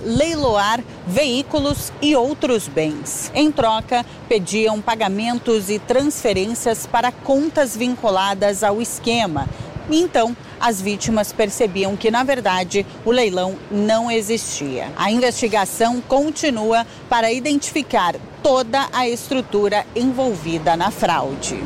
leiloar veículos e outros bens. Em troca, pediam pagamentos e transferências para contas vinculadas ao esquema. Então, as vítimas percebiam que, na verdade, o leilão não existia. A investigação continua para identificar toda a estrutura envolvida na fraude.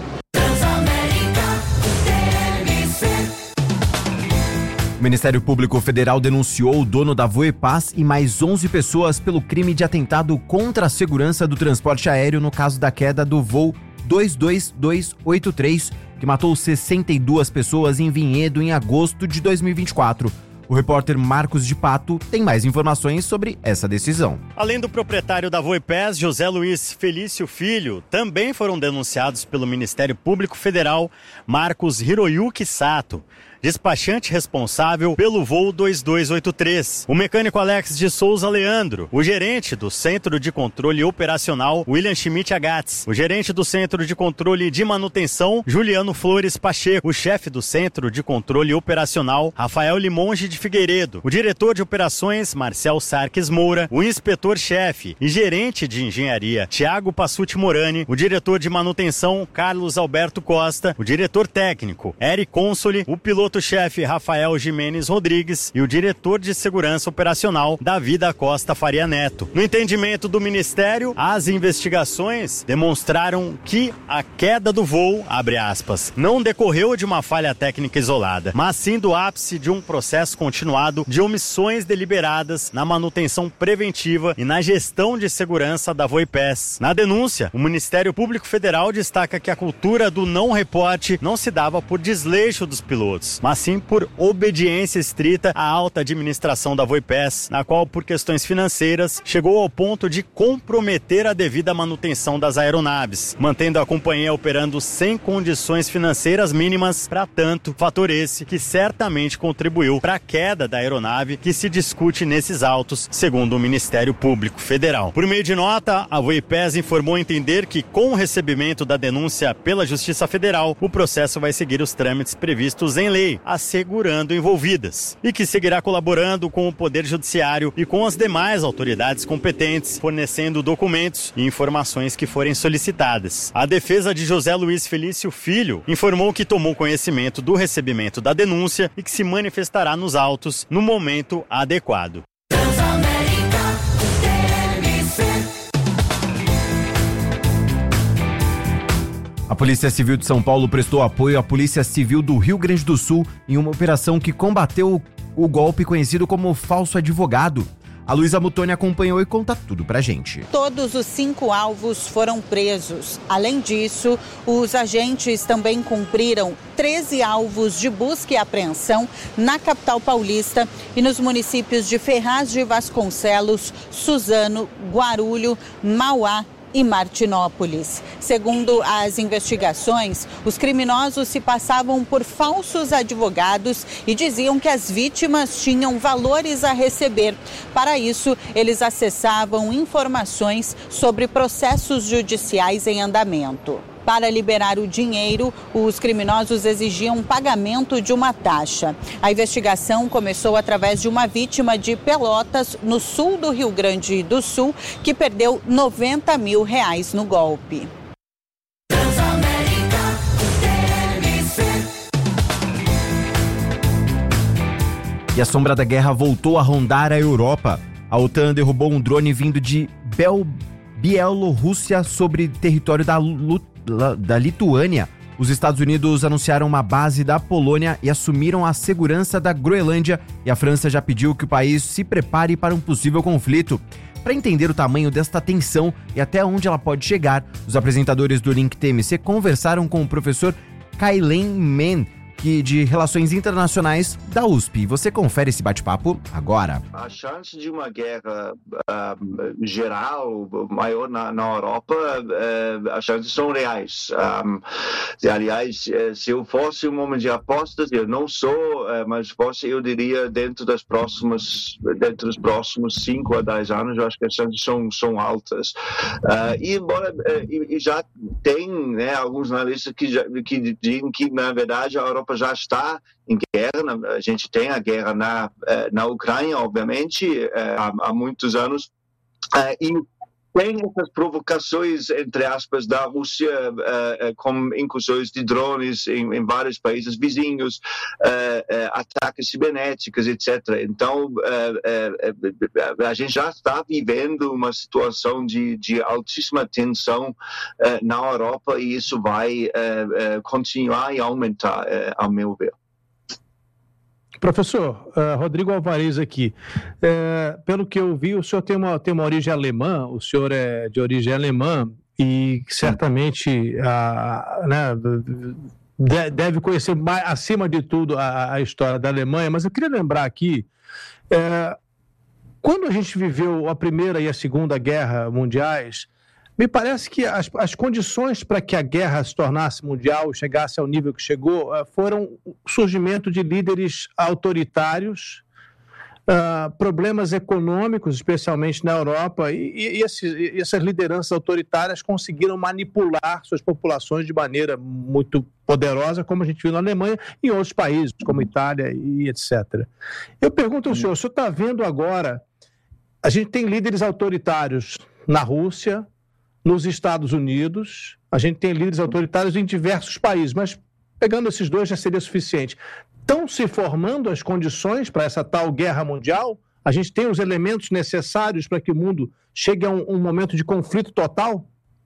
O Ministério Público Federal denunciou o dono da Voepaz e mais 11 pessoas pelo crime de atentado contra a segurança do transporte aéreo no caso da queda do voo 22283, que matou 62 pessoas em Vinhedo em agosto de 2024. O repórter Marcos de Pato tem mais informações sobre essa decisão. Além do proprietário da Voepaz, José Luiz Felício Filho, também foram denunciados pelo Ministério Público Federal Marcos Hiroyuki Sato, despachante responsável pelo voo 2283, o mecânico Alex de Souza Leandro, o gerente do Centro de Controle Operacional William Schmidt Agatz, o gerente do Centro de Controle de Manutenção Juliano Flores Pacheco, o chefe do Centro de Controle Operacional Rafael Limonge de Figueiredo, o diretor de operações Marcel Sarques Moura, o inspetor-chefe e gerente de engenharia Tiago Passuti Morani, o diretor de manutenção Carlos Alberto Costa, o diretor técnico Eric Consoli, o piloto-chefe Rafael Jimenez Rodrigues e o diretor de segurança operacional Davi da Costa Faria Neto. No entendimento do Ministério, as investigações demonstraram que a queda do voo, abre aspas, não decorreu de uma falha técnica isolada, mas sim do ápice de um processo continuado de omissões deliberadas na manutenção preventiva e na gestão de segurança da Voepaz. Na denúncia, o Ministério Público Federal destaca que a cultura do não reporte não se dava por desleixo dos pilotos, mas sim por obediência estrita à alta administração da Voepaz, na qual, por questões financeiras, chegou ao ponto de comprometer a devida manutenção das aeronaves, mantendo a companhia operando sem condições financeiras mínimas. Para tanto, fator esse que certamente contribuiu para a queda da aeronave que se discute nesses autos, segundo o Ministério Público Federal. Por meio de nota, a Voepaz informou entender que, com o recebimento da denúncia pela Justiça Federal, o processo vai seguir os trâmites previstos em lei, assegurando envolvidas, e que seguirá colaborando com o Poder Judiciário e com as demais autoridades competentes, fornecendo documentos e informações que forem solicitadas. A defesa de José Luiz Felício Filho informou que tomou conhecimento do recebimento da denúncia e que se manifestará nos autos no momento adequado. A Polícia Civil de São Paulo prestou apoio à Polícia Civil do Rio Grande do Sul em uma operação que combateu o golpe conhecido como falso advogado. A Luísa Mutoni acompanhou e conta tudo pra gente. Todos os 5 alvos foram presos. Além disso, os agentes também cumpriram 13 alvos de busca e apreensão na capital paulista e nos municípios de Ferraz de Vasconcelos, Suzano, Guarulhos, Mauá e Martinópolis. Segundo as investigações, os criminosos se passavam por falsos advogados e diziam que as vítimas tinham valores a receber. Para isso, eles acessavam informações sobre processos judiciais em andamento. Para liberar o dinheiro, os criminosos exigiam pagamento de uma taxa. A investigação começou através de uma vítima de Pelotas, no sul do Rio Grande do Sul, que perdeu R$90 mil no golpe. E a sombra da guerra voltou a rondar a Europa. A OTAN derrubou um drone vindo de Bielorrússia sobre território da Lituânia. Os Estados Unidos anunciaram uma base da Polônia e assumiram a segurança da Groenlândia, e a França já pediu que o país se prepare para um possível conflito. Para entender o tamanho desta tensão e até onde ela pode chegar, os apresentadores do Link TMC conversaram com o professor Kailen Men, de Relações Internacionais da USP. Você confere esse bate-papo agora. A chance de uma guerra geral, maior na Europa, as chances são reais. Aliás, se eu fosse um homem de apostas, eu não sou, mas eu diria dentro dos próximos 5 a 10 anos, eu acho que as chances são altas. E embora já tem, né, alguns analistas que dizem que, na verdade, a Europa Europa já está em guerra. A gente tem a guerra na Ucrânia, obviamente, há muitos anos. E tem essas provocações, entre aspas, da Rússia com incursões de drones em vários países vizinhos, ataques cibernéticos, etc. Então, a gente já está vivendo uma situação de altíssima tensão na Europa e isso vai continuar e aumentar, ao meu ver. Professor, Rodrigo Alvarez aqui. Pelo que eu vi, o senhor tem uma origem alemã, o senhor é de origem alemã e certamente deve conhecer mais, acima de tudo a história da Alemanha, mas eu queria lembrar aqui, quando a gente viveu a Primeira e a Segunda Guerra Mundiais, me parece que as condições para que a guerra se tornasse mundial, chegasse ao nível que chegou, foram o surgimento de líderes autoritários, problemas econômicos, especialmente na Europa, e essas lideranças autoritárias conseguiram manipular suas populações de maneira muito poderosa, como a gente viu na Alemanha e em outros países, como Itália e etc. Eu pergunto ao senhor, o senhor está vendo agora, a gente tem líderes autoritários na Rússia, nos Estados Unidos, a gente tem líderes autoritários em diversos países, mas pegando esses dois já seria suficiente. Estão se formando as condições para essa tal guerra mundial? A gente tem os elementos necessários para que o mundo chegue a um momento de conflito total?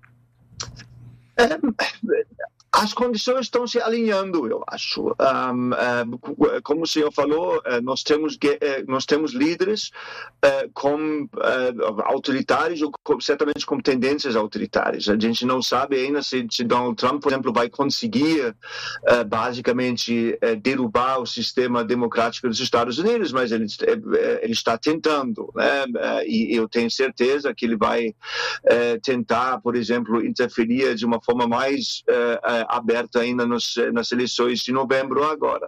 As condições estão se alinhando, eu acho. Como o senhor falou, nós temos líderes autoritários ou certamente com tendências autoritárias. A gente não sabe ainda se Donald Trump, por exemplo, vai conseguir basicamente derrubar o sistema democrático dos Estados Unidos, mas ele está tentando, né? E eu tenho certeza que ele vai tentar, por exemplo, interferir de uma forma mais aberta ainda nas eleições de novembro agora.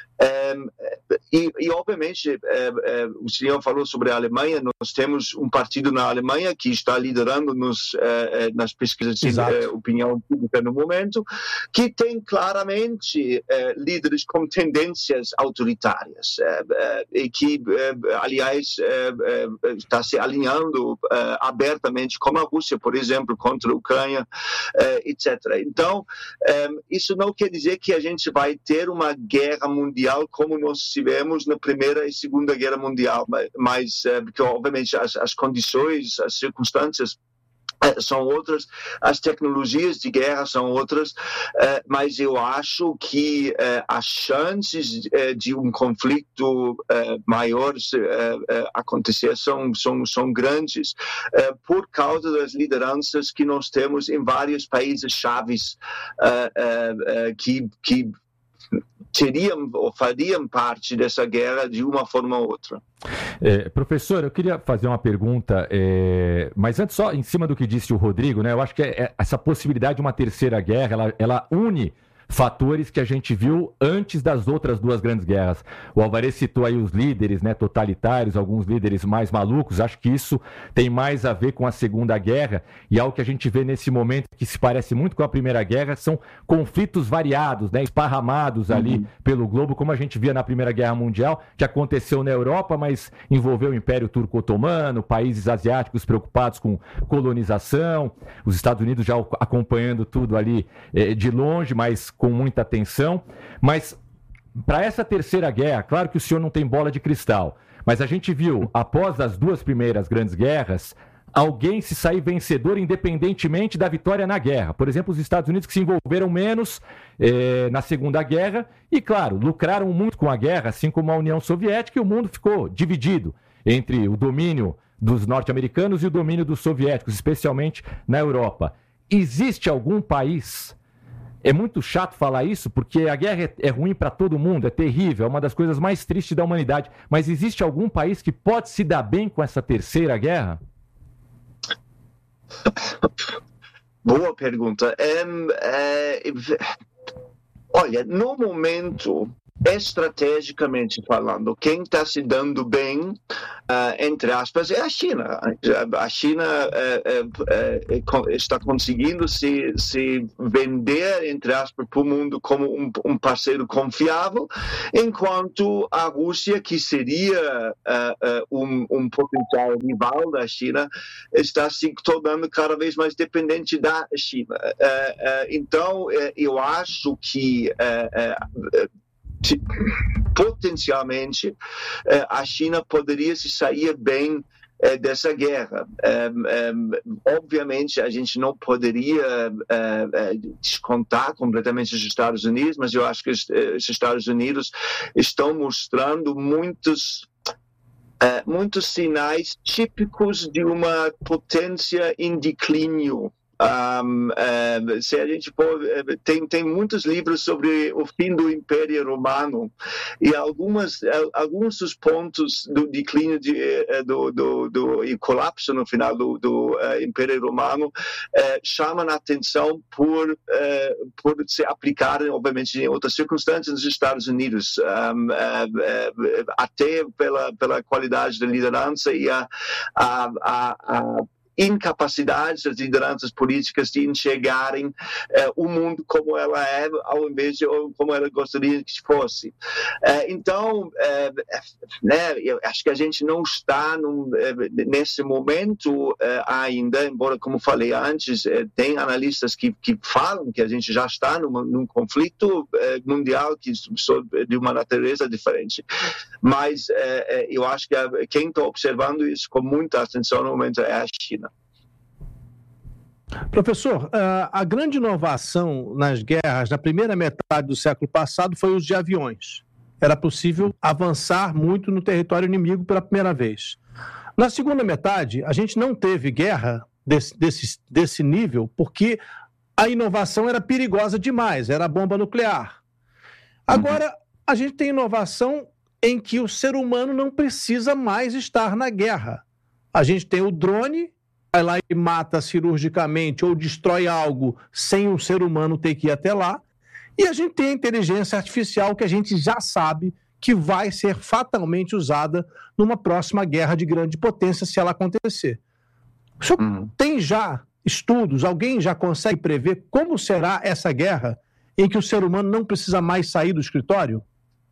E obviamente, o senhor falou sobre a Alemanha, nós temos um partido na Alemanha que está liderando nas pesquisas de opinião pública no momento, que tem claramente líderes com tendências autoritárias, e que, aliás, está se alinhando abertamente com a Rússia, por exemplo, contra a Ucrânia, etc. Então, isso não quer dizer que a gente vai ter uma guerra mundial como nós tivemos na Primeira e Segunda Guerra Mundial, mas porque obviamente as condições, as circunstâncias são outras, as tecnologias de guerra são outras, mas eu acho que as chances de um conflito maior acontecer são grandes por causa das lideranças que nós temos em vários países chaves que teriam ou fariam parte dessa guerra de uma forma ou outra. Professor, eu queria fazer uma pergunta, mas antes só em cima do que disse o Rodrigo, né? Eu acho que essa possibilidade de uma terceira guerra, ela une fatores que a gente viu antes das outras duas grandes guerras. O Alvarez citou aí os líderes, né, totalitários, alguns líderes mais malucos. Acho que isso tem mais a ver com a Segunda Guerra e algo que a gente vê nesse momento que se parece muito com a Primeira Guerra são conflitos variados, né, esparramados ali pelo globo, como a gente via na Primeira Guerra Mundial, que aconteceu na Europa, mas envolveu o Império Turco-Otomano, países asiáticos preocupados com colonização, os Estados Unidos já acompanhando tudo ali de longe, mas com muita atenção. Mas para essa terceira guerra, claro que o senhor não tem bola de cristal, mas a gente viu, após as duas primeiras grandes guerras, alguém se sair vencedor independentemente da vitória na guerra. Por exemplo, os Estados Unidos, que se envolveram menos na Segunda Guerra e, claro, lucraram muito com a guerra, assim como a União Soviética, e o mundo ficou dividido entre o domínio dos norte-americanos e o domínio dos soviéticos, especialmente na Europa. Existe algum país... É muito chato falar isso, porque a guerra é ruim para todo mundo, é terrível, é uma das coisas mais tristes da humanidade. Mas existe algum país que pode se dar bem com essa terceira guerra? Boa pergunta. Olha, no momento, estrategicamente falando, quem está se dando bem, entre aspas, é a China. A China está conseguindo se vender, entre aspas, para o mundo como um parceiro confiável, enquanto a Rússia, que seria um potencial rival da China, está se tornando cada vez mais dependente da China. Então, eu acho que potencialmente a China poderia se sair bem dessa guerra. Obviamente a gente não poderia descontar completamente os Estados Unidos, mas eu acho que os Estados Unidos estão mostrando muitos sinais típicos de uma potência em declínio. Se a gente tem muitos livros sobre o fim do Império Romano, e alguns dos pontos do declínio e colapso no final do Império Romano chamam a atenção por se aplicarem, obviamente, em outras circunstâncias nos Estados Unidos, até pela qualidade da liderança e a incapacidade das lideranças políticas de enxergarem o mundo como ela é, ao invés de como ela gostaria que fosse. Então, eu acho que a gente não está nesse momento ainda, embora, como falei antes, tem analistas que falam que a gente já está num conflito mundial de uma natureza diferente. Mas eu acho que quem está observando isso com muita atenção no momento é a China. Professor, a grande inovação nas guerras na primeira metade do século passado foi o uso de aviões. Era possível avançar muito no território inimigo pela primeira vez. Na segunda metade, a gente não teve guerra desse nível porque a inovação era perigosa demais, era a bomba nuclear. Agora, a gente tem inovação em que o ser humano não precisa mais estar na guerra. A gente tem o drone, vai lá e mata cirurgicamente ou destrói algo sem o ser humano ter que ir até lá. E a gente tem a inteligência artificial que a gente já sabe que vai ser fatalmente usada numa próxima guerra de grande potência se ela acontecer. O senhor tem já estudos, alguém já consegue prever como será essa guerra em que o ser humano não precisa mais sair do escritório?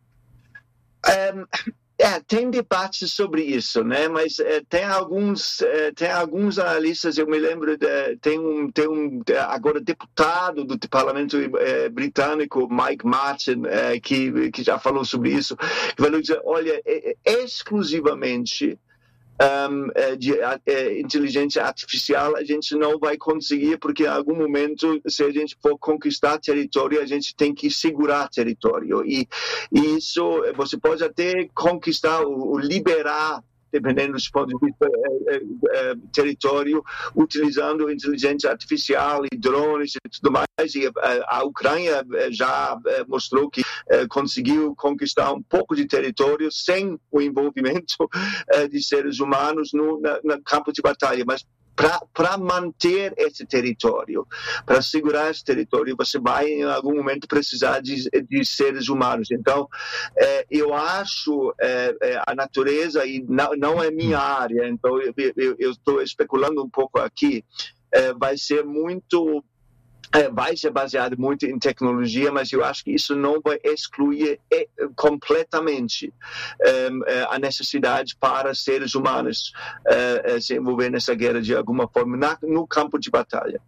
Tem debates sobre isso, né? Mas tem alguns analistas, eu me lembro, tem um agora deputado do Parlamento britânico, Mike Martin, que já falou sobre isso, que vai dizer, olha, exclusivamente de inteligência artificial a gente não vai conseguir, porque em algum momento, se a gente for conquistar território, a gente tem que segurar território. E isso, você pode até conquistar ou liberar, dependendo do ponto de vista, território, utilizando inteligência artificial e drones e tudo mais. E a Ucrânia já mostrou que conseguiu conquistar um pouco de território sem o envolvimento de seres humanos no campo de batalha. Mas para manter esse território, para segurar esse território, você vai em algum momento precisar de seres humanos. Então, eu acho a natureza, e não é minha área, então eu estou especulando um pouco aqui, vai ser baseado muito em tecnologia, mas eu acho que isso não vai excluir completamente a necessidade para seres humanos se envolver nessa guerra de alguma forma no campo de batalha.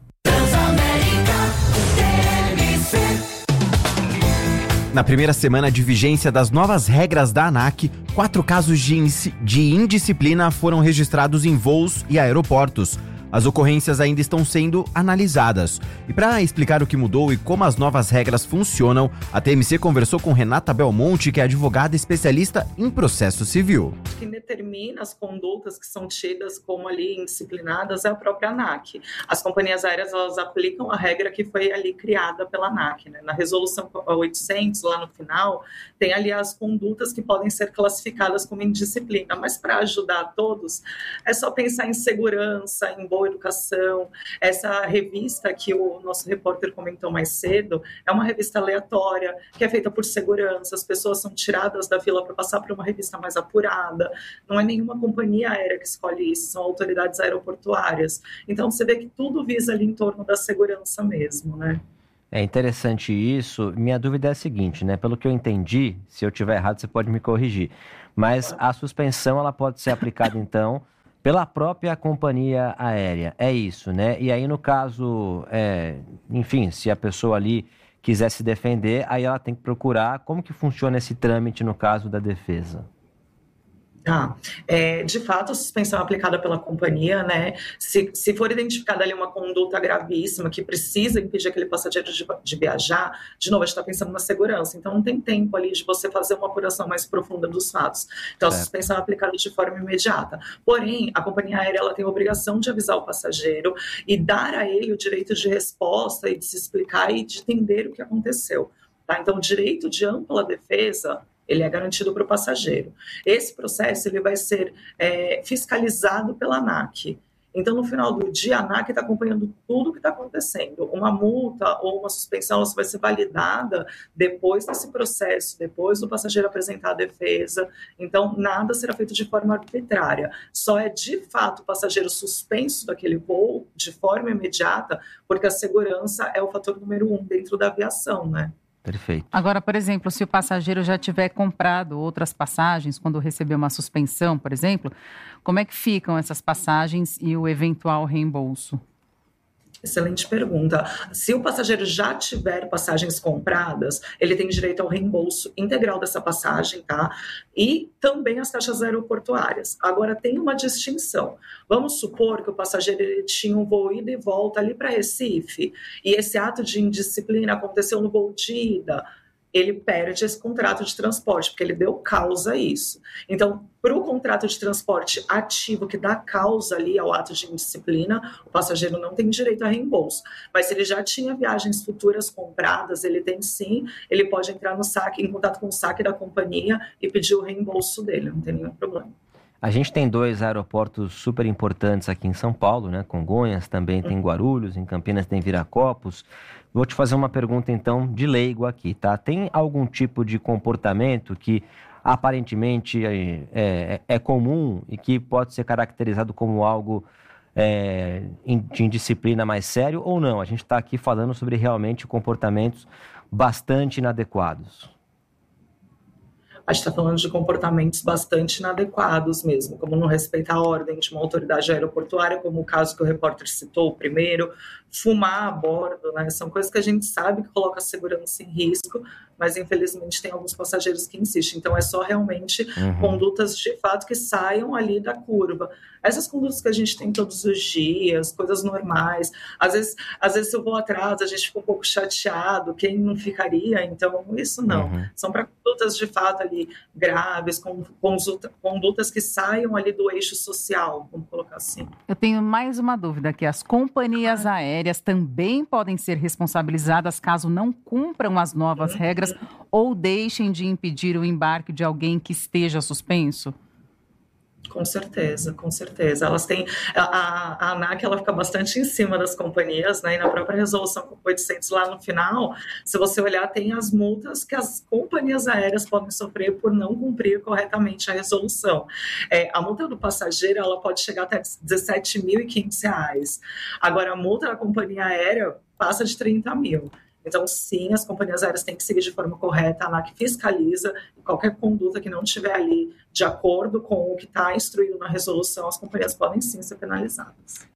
Na primeira semana de vigência das novas regras da ANAC, 4 casos de indisciplina foram registrados em voos e aeroportos. As ocorrências ainda estão sendo analisadas. E para explicar o que mudou e como as novas regras funcionam, a TMC conversou com Renata Belmonte, que é advogada especialista em processo civil. Quem determina as condutas que são tidas como ali indisciplinadas é a própria ANAC. As companhias aéreas, elas aplicam a regra que foi ali criada pela ANAC, né? Na resolução 800, lá no final, tem ali as condutas que podem ser classificadas como indisciplina. Mas para ajudar a todos, é só pensar em segurança, em boa futebol, educação. Essa revista que o nosso repórter comentou mais cedo é uma revista aleatória, que é feita por segurança, as pessoas são tiradas da fila para passar para uma revista mais apurada. Não é nenhuma companhia aérea que escolhe isso, são autoridades aeroportuárias. Então, você vê que tudo visa ali em torno da segurança mesmo, né? É interessante isso. Minha dúvida é a seguinte, né? Pelo que eu entendi, se eu estiver errado, você pode me corrigir. Mas a suspensão, ela pode ser aplicada, então, pela própria companhia aérea. É isso, né? E aí, no caso, enfim, se a pessoa ali quiser se defender, aí ela tem que procurar como que funciona esse trâmite no caso da defesa. De fato, a suspensão é aplicada pela companhia, né? Se for identificada ali uma conduta gravíssima que precisa impedir aquele passageiro de viajar, de novo, a gente está pensando na segurança, então não tem tempo ali de você fazer uma apuração mais profunda dos fatos. Então, a suspensão é aplicada de forma imediata. Porém, a companhia aérea ela tem a obrigação de avisar o passageiro e dar a ele o direito de resposta e de se explicar e de entender o que aconteceu. Tá? Então, o direito de ampla defesa ele é garantido para o passageiro. Esse processo ele vai ser fiscalizado pela ANAC. Então, no final do dia, a ANAC está acompanhando tudo o que está acontecendo. Uma multa ou uma suspensão ela vai ser validada depois desse processo, depois do passageiro apresentar a defesa. Então, nada será feito de forma arbitrária. Só é, de fato, o passageiro suspenso daquele voo de forma imediata, porque a segurança é o fator número 1 dentro da aviação, né? Perfeito. Agora, por exemplo, se o passageiro já tiver comprado outras passagens, quando receber uma suspensão, por exemplo, como é que ficam essas passagens e o eventual reembolso? Excelente pergunta. Se o passageiro já tiver passagens compradas, ele tem direito ao reembolso integral dessa passagem, tá? E também as taxas aeroportuárias. Agora, tem uma distinção. Vamos supor que o passageiro ele tinha um voo ida e volta ali para Recife, e esse ato de indisciplina aconteceu no voo de ida. Ele perde esse contrato de transporte, porque ele deu causa a isso. Então, para o contrato de transporte ativo, que dá causa ali ao ato de indisciplina, o passageiro não tem direito a reembolso. Mas se ele já tinha viagens futuras compradas, ele tem sim, ele pode entrar no saque, em contato com o saque da companhia e pedir o reembolso dele, não tem nenhum problema. A gente tem 2 aeroportos super importantes aqui em São Paulo, né? Congonhas, também tem Guarulhos, em Campinas tem Viracopos. Vou te fazer uma pergunta, então, de leigo aqui, tá? Tem algum tipo de comportamento que aparentemente é comum e que pode ser caracterizado como algo de indisciplina mais sério ou não? A gente está aqui falando sobre realmente comportamentos bastante inadequados. A gente está falando de comportamentos bastante inadequados mesmo, como não respeitar a ordem de uma autoridade aeroportuária, como o caso que o repórter citou primeiro, fumar a bordo, né? São coisas que a gente sabe que coloca a segurança em risco, mas infelizmente tem alguns passageiros que insistem. Então é só realmente condutas de fato que saiam ali da curva. Essas condutas que a gente tem todos os dias, coisas normais, às vezes se eu vou atrás, a gente fica um pouco chateado, quem não ficaria? Então isso não. São para condutas de fato ali graves, condutas que saiam ali do eixo social, vamos colocar assim. Eu tenho mais uma dúvida, que as companhias aéreas também podem ser responsabilizadas caso não cumpram as novas regras ou deixem de impedir o embarque de alguém que esteja suspenso? Com certeza, com certeza. Elas têm, a ANAC ela fica bastante em cima das companhias, né? E na própria resolução 800 lá no final, se você olhar, tem as multas que as companhias aéreas podem sofrer por não cumprir corretamente a resolução. A multa do passageiro ela pode chegar até R$17.500. Agora, a multa da companhia aérea passa de 30 mil. Então, sim, as companhias aéreas têm que seguir de forma correta, a ANAC fiscaliza, e qualquer conduta que não estiver ali de acordo com o que está instruído na resolução, as companhias podem sim ser penalizadas.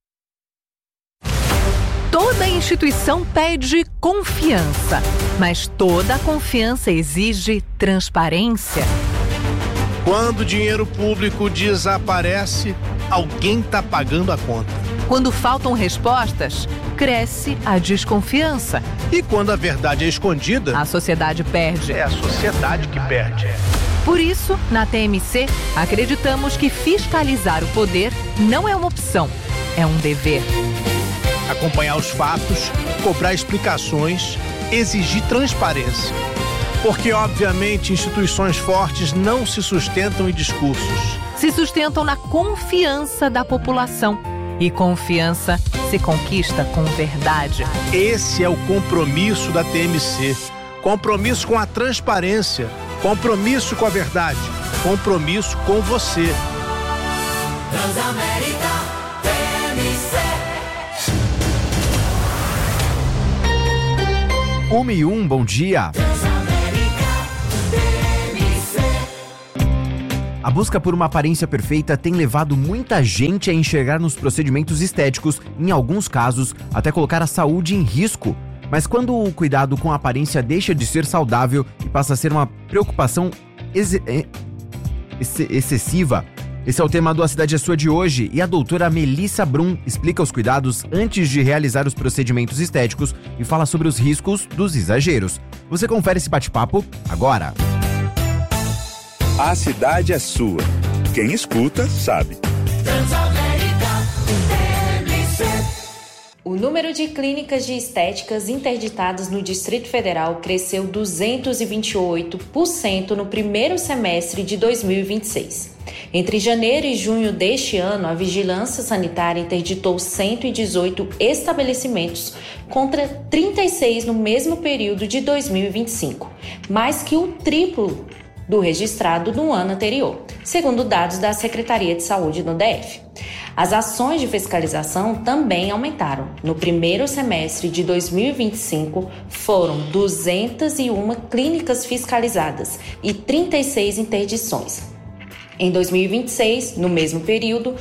Toda instituição pede confiança, mas toda confiança exige transparência. Quando o dinheiro público desaparece, alguém está pagando a conta. Quando faltam respostas, cresce a desconfiança. E quando a verdade é escondida, a sociedade perde. É a sociedade que perde. Por isso, na TMC, acreditamos que fiscalizar o poder não é uma opção, é um dever. Acompanhar os fatos, cobrar explicações, exigir transparência. Porque, obviamente, instituições fortes não se sustentam em discursos. Se sustentam na confiança da população. E confiança se conquista com verdade. Esse é o compromisso da TMC. Compromisso com a transparência. Compromisso com a verdade. Compromisso com você. Transamérica TMC. 1:01, bom dia. A busca por uma aparência perfeita tem levado muita gente a enxergar nos procedimentos estéticos, em alguns casos, até colocar a saúde em risco. Mas quando o cuidado com a aparência deixa de ser saudável e passa a ser uma preocupação excessiva? Esse é o tema do A Cidade é Sua de hoje e a doutora Melissa Brum explica os cuidados antes de realizar os procedimentos estéticos e fala sobre os riscos dos exageros. Você confere esse bate-papo agora. A cidade é sua. Quem escuta, sabe. O número de clínicas de estéticas interditadas no Distrito Federal cresceu 228% no primeiro semestre de 2026. Entre janeiro e junho deste ano, a Vigilância Sanitária interditou 118 estabelecimentos contra 36 no mesmo período de 2025, mais que o triplo do registrado no ano anterior, segundo dados da Secretaria de Saúde no DF. As ações de fiscalização também aumentaram. No primeiro semestre de 2025, foram 201 clínicas fiscalizadas e 36 interdições. Em 2026, no mesmo período,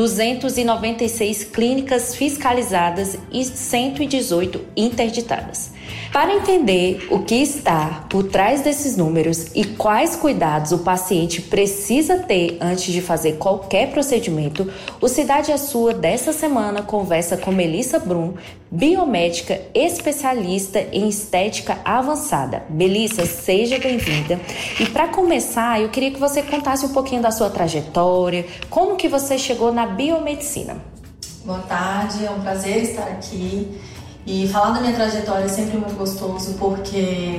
296 clínicas fiscalizadas e 118 interditadas. Para entender o que está por trás desses números e quais cuidados o paciente precisa ter antes de fazer qualquer procedimento, o Cidade é Sua desta semana conversa com Melissa Brum, biomédica especialista em estética avançada. Melissa, seja bem-vinda. E para começar, eu queria que você contasse um pouquinho da sua trajetória, como que você chegou na biomedicina. Boa tarde, é um prazer estar aqui. E falar da minha trajetória é sempre muito gostoso, porque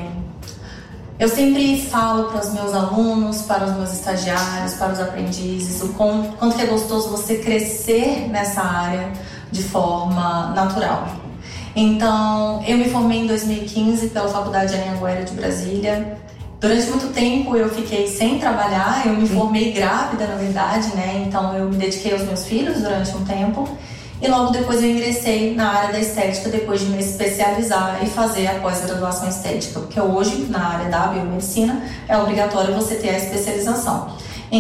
eu sempre falo para os meus alunos, para os meus estagiários, para os aprendizes, o quanto que é gostoso você crescer nessa área de forma natural. Então, eu me formei em 2015 pela Faculdade de Anhanguera de Brasília. Durante muito tempo eu fiquei sem trabalhar, eu me formei grávida, na verdade, né? Então eu me dediquei aos meus filhos durante um tempo. E logo depois eu ingressei na área da estética, depois de me especializar e fazer a pós-graduação estética, porque hoje, na área da biomedicina, é obrigatório você ter a especialização.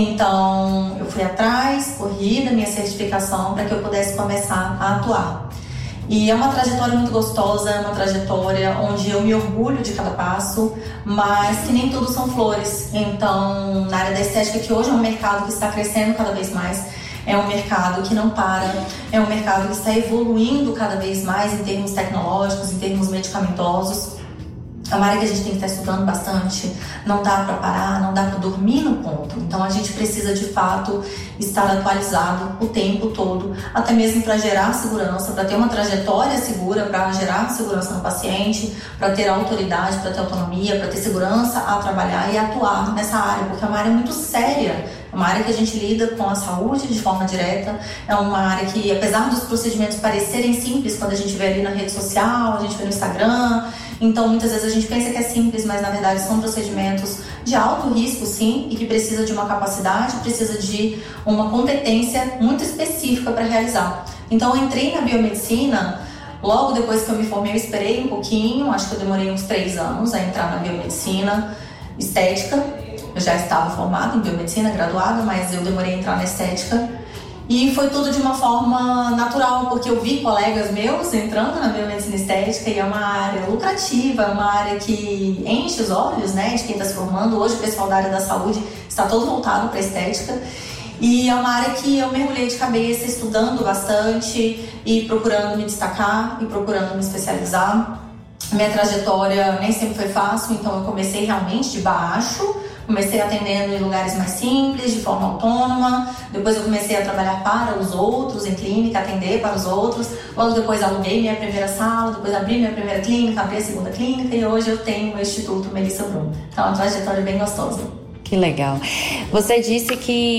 Então, eu fui atrás, corri da minha certificação para que eu pudesse começar a atuar. E é uma trajetória muito gostosa, é uma trajetória onde eu me orgulho de cada passo, mas que nem tudo são flores. Então, na área da estética, que hoje é um mercado que está crescendo cada vez mais, é um mercado que não para, é um mercado que está evoluindo cada vez mais em termos tecnológicos, em termos medicamentosos. É uma área que a gente tem que estar estudando bastante, não dá para parar, não dá para dormir no ponto. Então a gente precisa de fato estar atualizado o tempo todo, até mesmo para gerar segurança, para ter uma trajetória segura, para gerar segurança no paciente, para ter autoridade, para ter autonomia, para ter segurança a trabalhar e atuar nessa área, porque é uma área muito séria. É uma área que a gente lida com a saúde de forma direta, é uma área que, apesar dos procedimentos parecerem simples quando a gente vê ali na rede social, a gente vê no Instagram, então muitas vezes a gente pensa que é simples, mas na verdade são procedimentos de alto risco, sim, e que precisa de uma capacidade, precisa de uma competência muito específica para realizar. Então eu entrei na biomedicina, logo depois que eu me formei, eu esperei um pouquinho, acho que eu demorei uns 3 anos a entrar na biomedicina estética. Eu já estava formada em biomedicina, graduada, mas eu demorei a entrar na estética. E foi tudo de uma forma natural, porque eu vi colegas meus entrando na biomedicina estética e é uma área lucrativa, é uma área que enche os olhos, né, de quem está se formando. Hoje o pessoal da área da saúde está todo voltado para a estética. E é uma área que eu mergulhei de cabeça, estudando bastante e procurando me destacar e procurando me especializar. Minha trajetória nem sempre foi fácil, então eu comecei realmente de baixo. Comecei atendendo em lugares mais simples, de forma autônoma. Depois eu comecei a trabalhar para os outros, em clínica, atender para os outros. Logo depois aluguei minha primeira sala, depois abri minha primeira clínica, abri a segunda clínica e hoje eu tenho o Instituto Melissa Brum. Então é uma trajetória bem gostosa. Que legal. Você disse que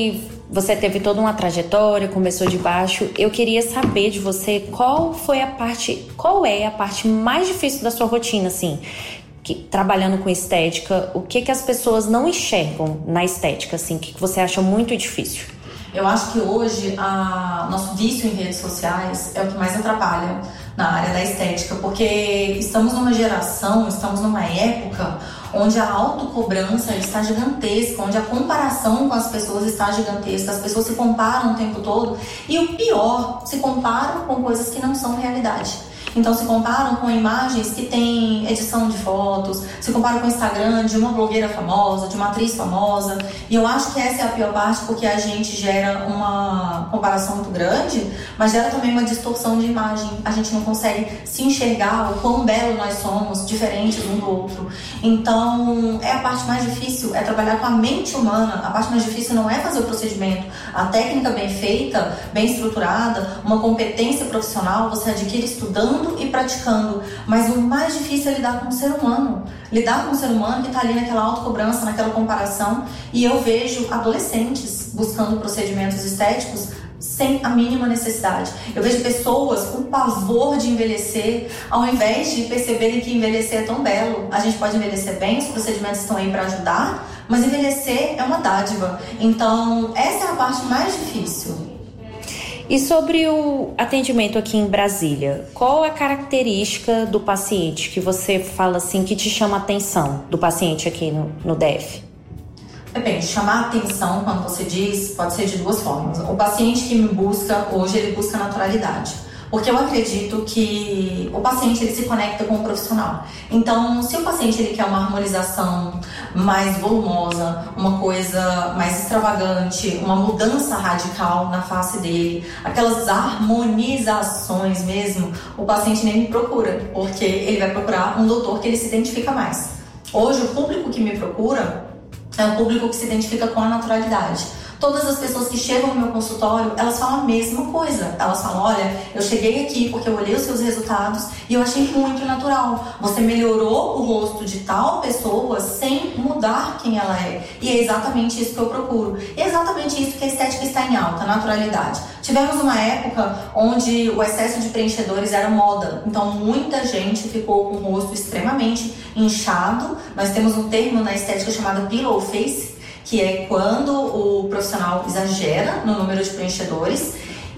você teve toda uma trajetória, começou de baixo. Eu queria saber de você qual é a parte mais difícil da sua rotina, assim, trabalhando com estética. O que as pessoas não enxergam na estética, assim, o que você acha muito difícil? Eu acho que hoje nosso vício em redes sociais é o que mais atrapalha na área da estética, porque estamos numa geração, estamos numa época onde a autocobrança está gigantesca, onde a comparação com as pessoas está gigantesca, as pessoas se comparam o tempo todo e o pior, se comparam com coisas que não são realidade. Então se comparam com imagens que têm edição de fotos, se comparam com o Instagram de uma blogueira famosa, de uma atriz famosa. E eu acho que essa é a pior parte, porque a gente gera uma comparação muito grande, mas gera também uma distorção de imagem. A gente não consegue se enxergar o quão belo nós somos, diferentes um do outro. Então a parte mais difícil é trabalhar com a mente humana. A parte mais difícil não é fazer o procedimento. A técnica bem feita, bem estruturada, uma competência profissional, você adquire estudando e praticando, mas o mais difícil é lidar com o ser humano. Lidar com o ser humano que está ali naquela autocobrança, naquela comparação. E eu vejo adolescentes buscando procedimentos estéticos sem a mínima necessidade. Eu vejo pessoas com pavor de envelhecer, ao invés de perceberem que envelhecer é tão belo. A gente pode envelhecer bem, os procedimentos estão aí para ajudar, mas envelhecer é uma dádiva. Então essa é a parte mais difícil. E sobre o atendimento aqui em Brasília, qual a característica do paciente que você fala assim, que te chama a atenção do paciente aqui no DF? Depende, chamar a atenção, quando você diz, pode ser de duas formas. O paciente que me busca, hoje ele busca naturalidade. Porque eu acredito que o paciente ele se conecta com o profissional. Então, se o paciente ele quer uma harmonização mais volumosa, uma coisa mais extravagante, uma mudança radical na face dele, aquelas harmonizações mesmo, o paciente nem me procura, porque ele vai procurar um doutor que ele se identifica mais. Hoje, o público que me procura é um público que se identifica com a naturalidade. Todas as pessoas que chegam no meu consultório, elas falam a mesma coisa. Elas falam, olha, eu cheguei aqui porque eu olhei os seus resultados e eu achei muito natural. Você melhorou o rosto de tal pessoa sem mudar quem ela é. E é exatamente isso que eu procuro. E é exatamente isso que a estética está em alta, a naturalidade. Tivemos uma época onde o excesso de preenchedores era moda. Então muita gente ficou com o rosto extremamente inchado. Nós temos um termo na estética chamado pillow face, que é quando o profissional exagera no número de preenchedores,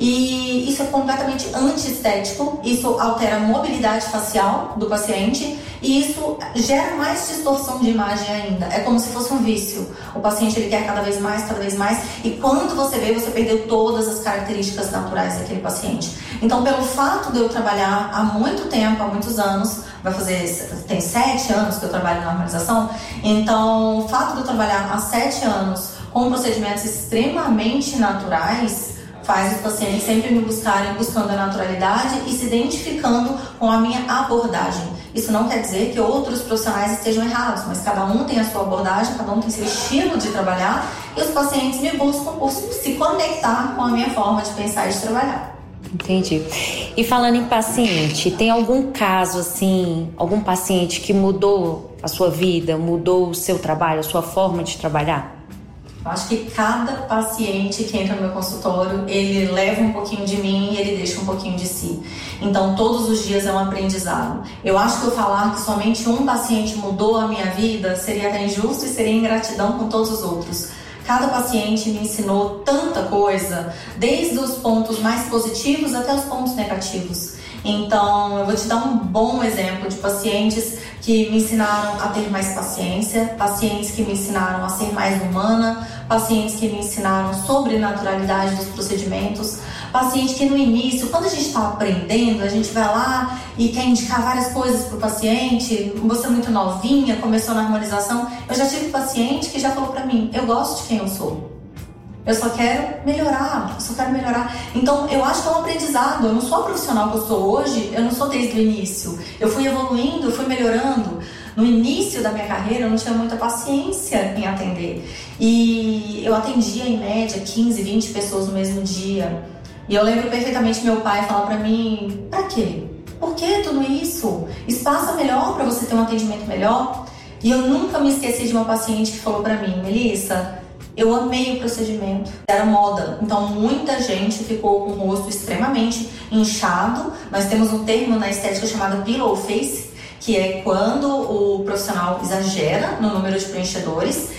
e isso é completamente antiestético, isso altera a mobilidade facial do paciente e isso gera mais distorção de imagem ainda. É como se fosse um vício. O paciente ele quer cada vez mais, e quando você vê, você perdeu todas as características naturais daquele paciente. Então, pelo fato de eu trabalhar há muito tempo, há muitos anos, tem 7 anos que eu trabalho na harmonização, então o fato de eu trabalhar há 7 anos com procedimentos extremamente naturais faz os pacientes sempre me buscarem buscando a naturalidade e se identificando com a minha abordagem. Isso não quer dizer que outros profissionais estejam errados, mas cada um tem a sua abordagem, cada um tem seu estilo de trabalhar e os pacientes me buscam por se conectar com a minha forma de pensar e de trabalhar. Entendi. E falando em paciente, tem algum caso assim, algum paciente que mudou a sua vida, mudou o seu trabalho, a sua forma de trabalhar? Eu acho que cada paciente que entra no meu consultório, ele leva um pouquinho de mim e ele deixa um pouquinho de si. Então, todos os dias é um aprendizado. Eu acho que eu falar que somente um paciente mudou a minha vida seria até injusto e seria ingratidão com todos os outros. Cada paciente me ensinou tanta coisa, desde os pontos mais positivos até os pontos negativos. Então, eu vou te dar um bom exemplo de pacientes que me ensinaram a ter mais paciência, pacientes que me ensinaram a ser mais humana, pacientes que me ensinaram sobre naturalidade dos procedimentos, paciente que no início, quando a gente está aprendendo, a gente vai lá e quer indicar várias coisas para o paciente, você é muito novinha, começou na harmonização. Eu já tive paciente que já falou para mim, eu gosto de quem eu sou. Eu só quero melhorar, Então, eu acho que é um aprendizado. Eu não sou a profissional que eu sou hoje, eu não sou desde o início. Eu fui evoluindo, eu fui melhorando. No início da minha carreira, eu não tinha muita paciência em atender. E eu atendia, em média, 15, 20 pessoas no mesmo dia. E eu lembro perfeitamente meu pai falar pra mim, pra quê? Por que tudo isso? Espaça melhor pra você ter um atendimento melhor? E eu nunca me esqueci de uma paciente que falou pra mim, Melissa, Eu amei o procedimento, era moda, então muita gente ficou com o rosto extremamente inchado. Nós temos um termo na estética chamado pillow face, que é quando o profissional exagera no número de preenchedores.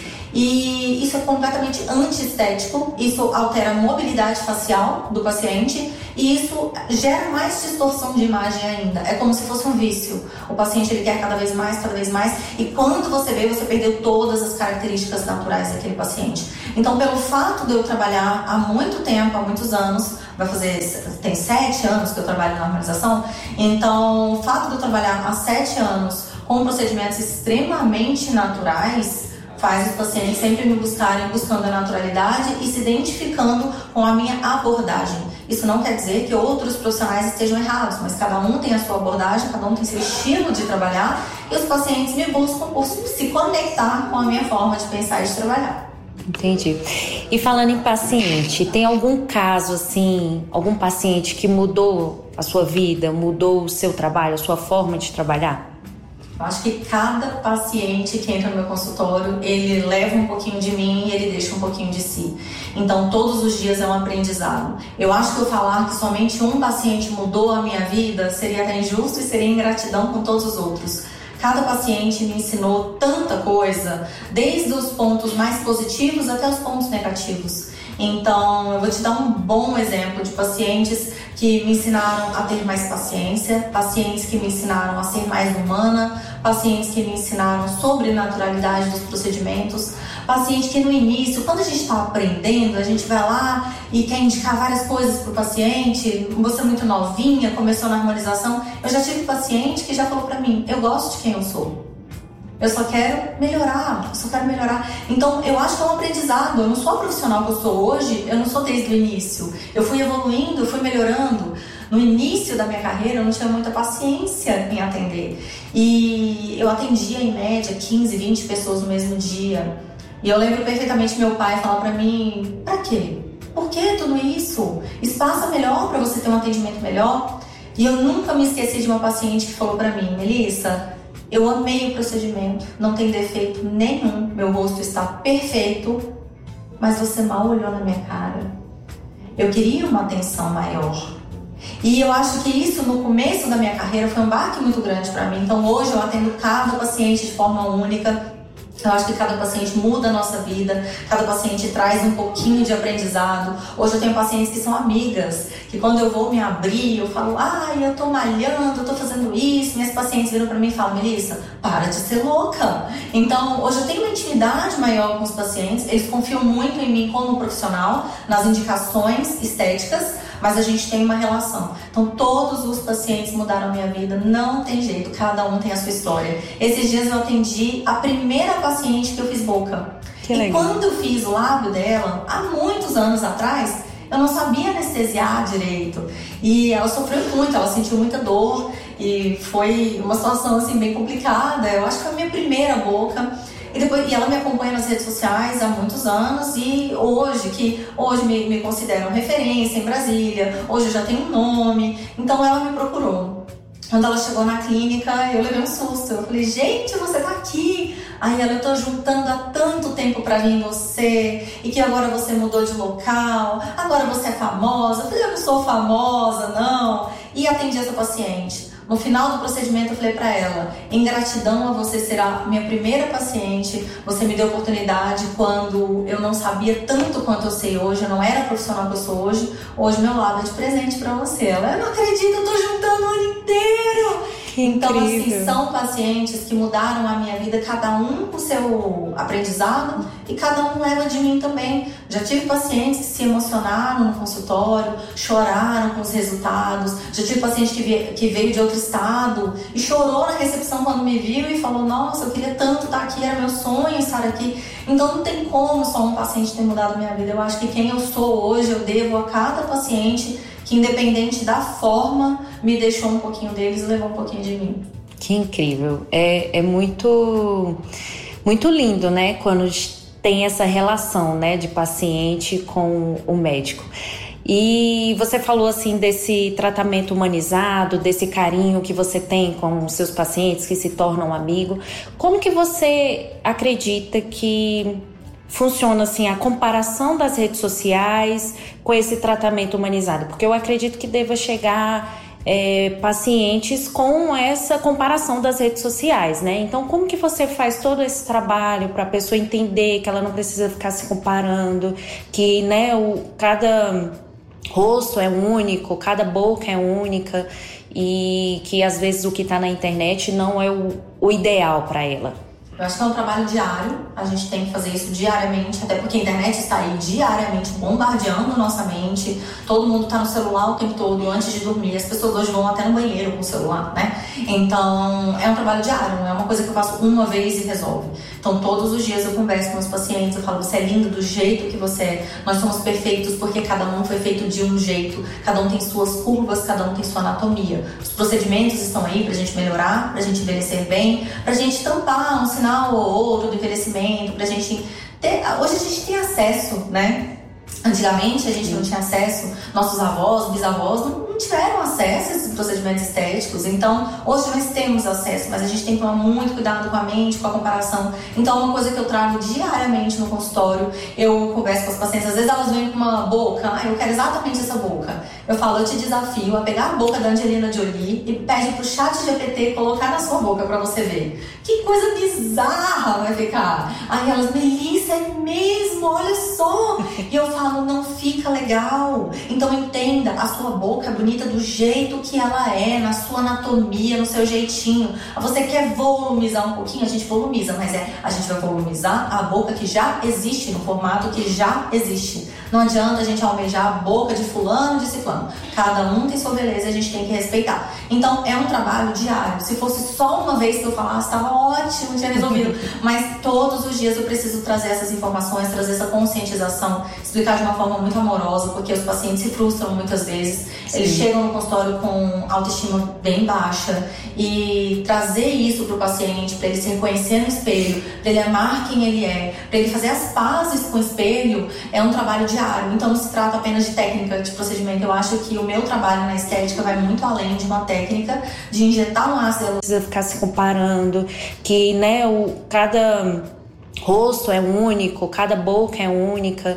E isso é completamente antiestético, isso altera a mobilidade facial do paciente e isso gera mais distorção de imagem ainda. É como se fosse um vício. O paciente ele quer cada vez mais, e quando você vê, você perdeu todas as características naturais daquele paciente. Então, pelo fato de eu trabalhar há muito tempo, há muitos anos, tem 7 anos que eu trabalho na harmonização, então o fato de eu trabalhar há 7 anos com procedimentos extremamente naturais faz os pacientes sempre me buscarem buscando a naturalidade e se identificando com a minha abordagem. Isso não quer dizer que outros profissionais estejam errados, mas cada um tem a sua abordagem, cada um tem seu estilo de trabalhar e os pacientes me buscam por se conectar com a minha forma de pensar e de trabalhar. Entendi. E falando em paciente, tem algum caso assim, algum paciente que mudou a sua vida, mudou o seu trabalho, a sua forma de trabalhar? Eu acho que cada paciente que entra no meu consultório, ele leva um pouquinho de mim e ele deixa um pouquinho de si. Então, todos os dias é um aprendizado. Eu acho que eu falar que somente um paciente mudou a minha vida seria até injusto e seria ingratidão com todos os outros. Cada paciente me ensinou tanta coisa, desde os pontos mais positivos até os pontos negativos. Então, eu vou te dar um bom exemplo de pacientes que me ensinaram a ter mais paciência, pacientes que me ensinaram a ser mais humana, pacientes que me ensinaram sobre a naturalidade dos procedimentos, paciente que no início, quando a gente está aprendendo, a gente vai lá e quer indicar várias coisas para o paciente, você é muito novinha, começou na harmonização. Eu já tive paciente que já falou para mim, eu gosto de quem eu sou. Eu só quero melhorar, Então, eu acho que é um aprendizado. Eu não sou a profissional que eu sou hoje, eu não sou desde o início. Eu fui evoluindo, eu fui melhorando. No início da minha carreira, eu não tinha muita paciência em atender. E eu atendia, em média, 15, 20 pessoas no mesmo dia. E eu lembro perfeitamente meu pai falar pra mim, pra quê? Por que tudo isso? Espaça melhor pra você ter um atendimento melhor. E eu nunca me esqueci de uma paciente que falou pra mim, Melissa, eu amei o procedimento, não tem defeito nenhum, meu rosto está perfeito, mas você mal olhou na minha cara. Eu queria uma atenção maior. E eu acho que isso no começo da minha carreira foi um baque muito grande para mim. Então hoje eu atendo cada paciente de forma única. Eu acho que cada paciente muda a nossa vida, cada paciente traz um pouquinho de aprendizado. Hoje eu tenho pacientes que são amigas, que quando eu vou me abrir, eu falo, eu tô malhando, eu tô fazendo isso. Minhas pacientes viram pra mim e falam, Melissa, para de ser louca. Então, hoje eu tenho uma intimidade maior com os pacientes, eles confiam muito em mim como profissional, nas indicações estéticas, mas a gente tem uma relação. Então, todos os pacientes mudaram a minha vida, não tem jeito, cada um tem a sua história. Esses dias eu atendi a primeira paciente que eu fiz boca. E quando eu fiz o lábio dela, há muitos anos atrás, eu não sabia anestesiar direito. E ela sofreu muito, ela sentiu muita dor e foi uma situação assim bem complicada. Eu acho que foi a minha primeira boca. E ela me acompanha nas redes sociais há muitos anos e hoje me consideram referência em Brasília, hoje eu já tenho um nome, então ela me procurou. Quando ela chegou na clínica, eu levei um susto, eu falei, gente, você tá aqui? Aí ela, eu tô juntando há tanto tempo pra vir em você, e que agora você mudou de local, agora você é famosa. Eu falei, eu não sou famosa, não. E atendi essa paciente. No final do procedimento eu falei pra ela, em gratidão a você ser a minha primeira paciente, você me deu oportunidade quando eu não sabia tanto quanto eu sei hoje, eu não era a profissional que eu sou hoje meu lábio é de presente pra você. Ela, eu não acredito, eu tô juntando o ano inteiro. Então, assim, são pacientes que mudaram a minha vida, cada um com o seu aprendizado e cada um leva de mim também. Já tive pacientes que se emocionaram no consultório, choraram com os resultados. Já tive paciente que veio de outro estado e chorou na recepção quando me viu e falou, nossa, eu queria tanto estar aqui, era meu sonho estar aqui. Então não tem como só um paciente ter mudado a minha vida. Eu acho que quem eu sou hoje, eu devo a cada paciente que, independente da forma, me deixou um pouquinho deles e levou um pouquinho de mim. Que incrível. É muito, muito lindo, né? Quando tem essa relação, né, de paciente com o médico. E você falou assim desse tratamento humanizado, desse carinho que você tem com os seus pacientes que se tornam amigo. Como que você acredita que funciona assim a comparação das redes sociais com esse tratamento humanizado? Porque eu acredito que deva chegar pacientes com essa comparação das redes sociais, né? Então, como que você faz todo esse trabalho para a pessoa entender que ela não precisa ficar se comparando, que, né, cada rosto é único, cada boca é única e que às vezes o que está na internet não é o ideal para ela? Eu acho que é um trabalho diário, a gente tem que fazer isso diariamente, até porque a internet está aí diariamente bombardeando nossa mente, todo mundo está no celular o tempo todo, antes de dormir, as pessoas hoje vão até no banheiro com o celular, né? Então, é um trabalho diário, não é uma coisa que eu faço uma vez e resolve. Então, todos os dias eu converso com os pacientes, eu falo, você é lindo do jeito que você é, nós somos perfeitos porque cada um foi feito de um jeito, cada um tem suas curvas, cada um tem sua anatomia. Os procedimentos estão aí pra gente melhorar, pra gente envelhecer bem, pra gente tampar um sinal ou outro do envelhecimento, pra gente ter... Hoje a gente tem acesso, né? Antigamente a gente não tinha acesso, nossos avós, bisavós não tiveram acesso a esses procedimentos estéticos, então hoje nós temos acesso, mas a gente tem que tomar muito cuidado com a mente, com a comparação. Então uma coisa que eu trago diariamente no consultório, eu converso com as pacientes, às vezes elas vêm com uma boca, eu quero exatamente essa boca. Eu falo, eu te desafio a pegar a boca da Angelina Jolie e pede pro ChatGPT colocar na sua boca pra você ver. Que coisa bizarra vai ficar. Aí elas, Melissa, é mesmo, olha só. E eu falo, não fica legal. Então entenda, a sua boca é bonita do jeito que ela é, na sua anatomia, no seu jeitinho. Você quer volumizar um pouquinho? A gente volumiza, mas a gente vai volumizar a boca que já existe, no formato que já existe. Não adianta a gente almejar a boca de fulano, de ciclano. Cada um tem sua beleza e a gente tem que respeitar. Então é um trabalho diário. Se fosse só uma vez que eu falasse, estava ótimo, tinha resolvido. Mas todos os dias eu preciso trazer essas informações, trazer essa conscientização, explicar de uma forma muito amorosa, porque os pacientes se frustram muitas vezes. Sim. Eles chegam no consultório com autoestima bem baixa e trazer isso para o paciente, para ele se reconhecer no espelho, para ele amar quem ele é, para ele fazer as pazes com o espelho, é um trabalho diário. Então não se trata apenas de técnica de procedimento. Eu acho que o meu trabalho na estética vai muito além de uma técnica de injetar um ácido. Não precisa ficar se comparando, que, né, cada rosto é único, cada boca é única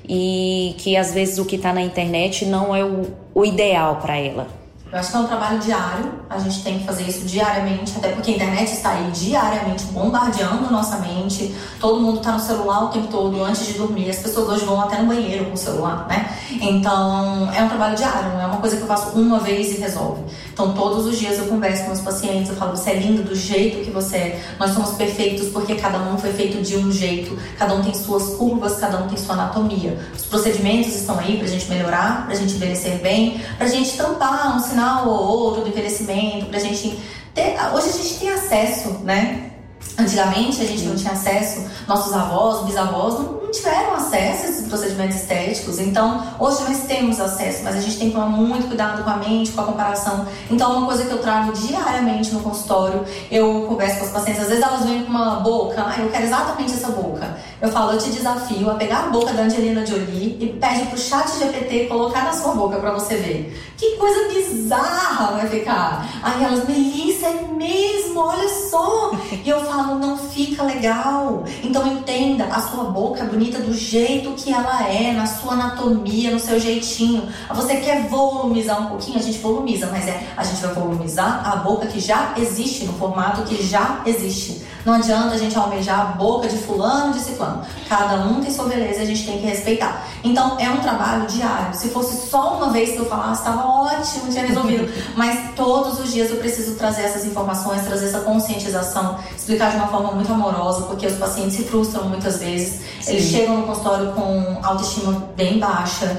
e que às vezes o que está na internet não é o ideal para ela. Eu acho que é um trabalho diário, a gente tem que fazer isso diariamente, até porque a internet está aí diariamente bombardeando nossa mente, todo mundo está no celular o tempo todo, antes de dormir, as pessoas hoje vão até no banheiro com o celular, né? Então, é um trabalho diário, não é uma coisa que eu faço uma vez e resolve. Então, todos os dias eu converso com os pacientes, eu falo, você é lindo do jeito que você é, nós somos perfeitos porque cada um foi feito de um jeito, cada um tem suas curvas, cada um tem sua anatomia. Os procedimentos estão aí pra gente melhorar, pra gente envelhecer bem, pra gente tampar um sinal ou outro do envelhecimento, pra gente ter... Hoje a gente tem acesso, né? Antigamente a gente não tinha acesso, nossos avós, bisavós não tiveram acesso a esses procedimentos estéticos, então hoje nós temos acesso, mas a gente tem que tomar muito cuidado com a mente, com a comparação. Então uma coisa que eu trago diariamente no consultório, eu converso com as pacientes, às vezes elas vêm com uma boca, eu quero exatamente essa boca. Eu falo, eu te desafio a pegar a boca da Angelina Jolie e pede pro ChatGPT colocar na sua boca pra você ver. Que coisa bizarra vai ficar. Aí elas, Melissa, é mesmo, olha só. E eu falo, não fica legal. Então entenda, a sua boca é bonita do jeito que ela é, na sua anatomia, no seu jeitinho. Você quer volumizar um pouquinho? A gente volumiza, mas a gente vai volumizar a boca que já existe, no formato que já existe. Não adianta a gente almejar a boca de fulano, de ciclano. Cada um tem sua beleza e a gente tem que respeitar. Então é um trabalho diário. Se fosse só uma vez que eu falasse, estava ótimo, tinha resolvido. Mas todos os dias eu preciso trazer essas informações, trazer essa conscientização, explicar de uma forma muito amorosa, porque os pacientes se frustram muitas vezes. Sim. Eles chegam no consultório com autoestima bem baixa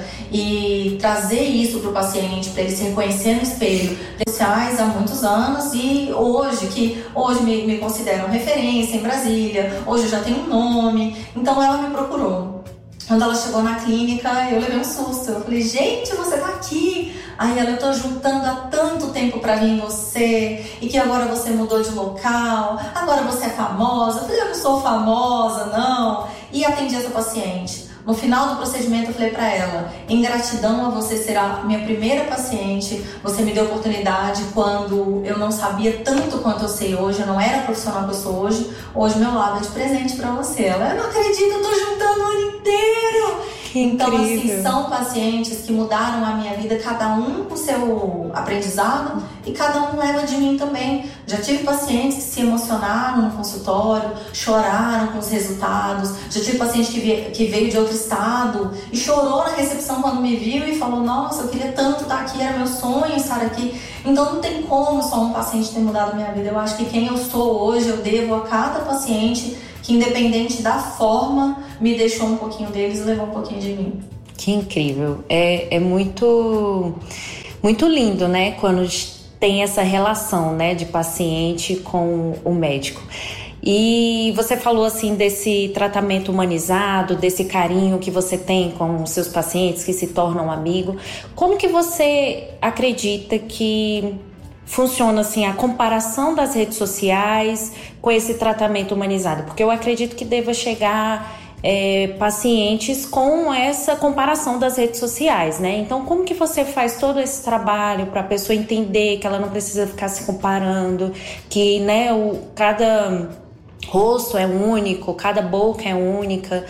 e trazer isso para o paciente, para ele se reconhecer no espelho, sociais há muitos anos e hoje me consideram referência em Brasília, hoje eu já tenho um nome. Então ela me procurou. Quando ela chegou na clínica, eu levei um susto. Eu falei, gente, você tá aqui. Aí ela, eu tô juntando há tanto tempo pra vir em você, e que agora você mudou de local, agora você é famosa. Eu falei, eu não sou famosa, não. E atendi essa paciente. No final do procedimento eu falei para ela: em gratidão a você ser a minha primeira paciente, você me deu oportunidade quando eu não sabia tanto quanto eu sei hoje, eu não era a profissional que eu sou hoje meu lado é de presente para você. Ela: eu não acredito, eu tô juntando o ano inteiro. Então, assim, são pacientes que mudaram a minha vida, cada um com o seu aprendizado e cada um leva de mim também. Já tive pacientes que se emocionaram no consultório, choraram com os resultados. Já tive paciente que veio de outro estado e chorou na recepção quando me viu e falou: nossa, eu queria tanto estar aqui, era meu sonho estar aqui. Então não tem como só um paciente ter mudado a minha vida. Eu acho que quem eu sou hoje, eu devo a cada paciente que, independente da forma, me deixou um pouquinho deles e levou um pouquinho de mim. Que incrível. É muito, muito lindo, né? Quando tem essa relação, né, de paciente com o médico. E você falou, assim, desse tratamento humanizado, desse carinho que você tem com os seus pacientes que se tornam amigos. Como que você acredita que funciona, assim, a comparação das redes sociais com esse tratamento humanizado? Porque eu acredito que deva chegar pacientes com essa comparação das redes sociais, né? Então, como que você faz todo esse trabalho para a pessoa entender que ela não precisa ficar se comparando, que, né, cada rosto é único, cada boca é única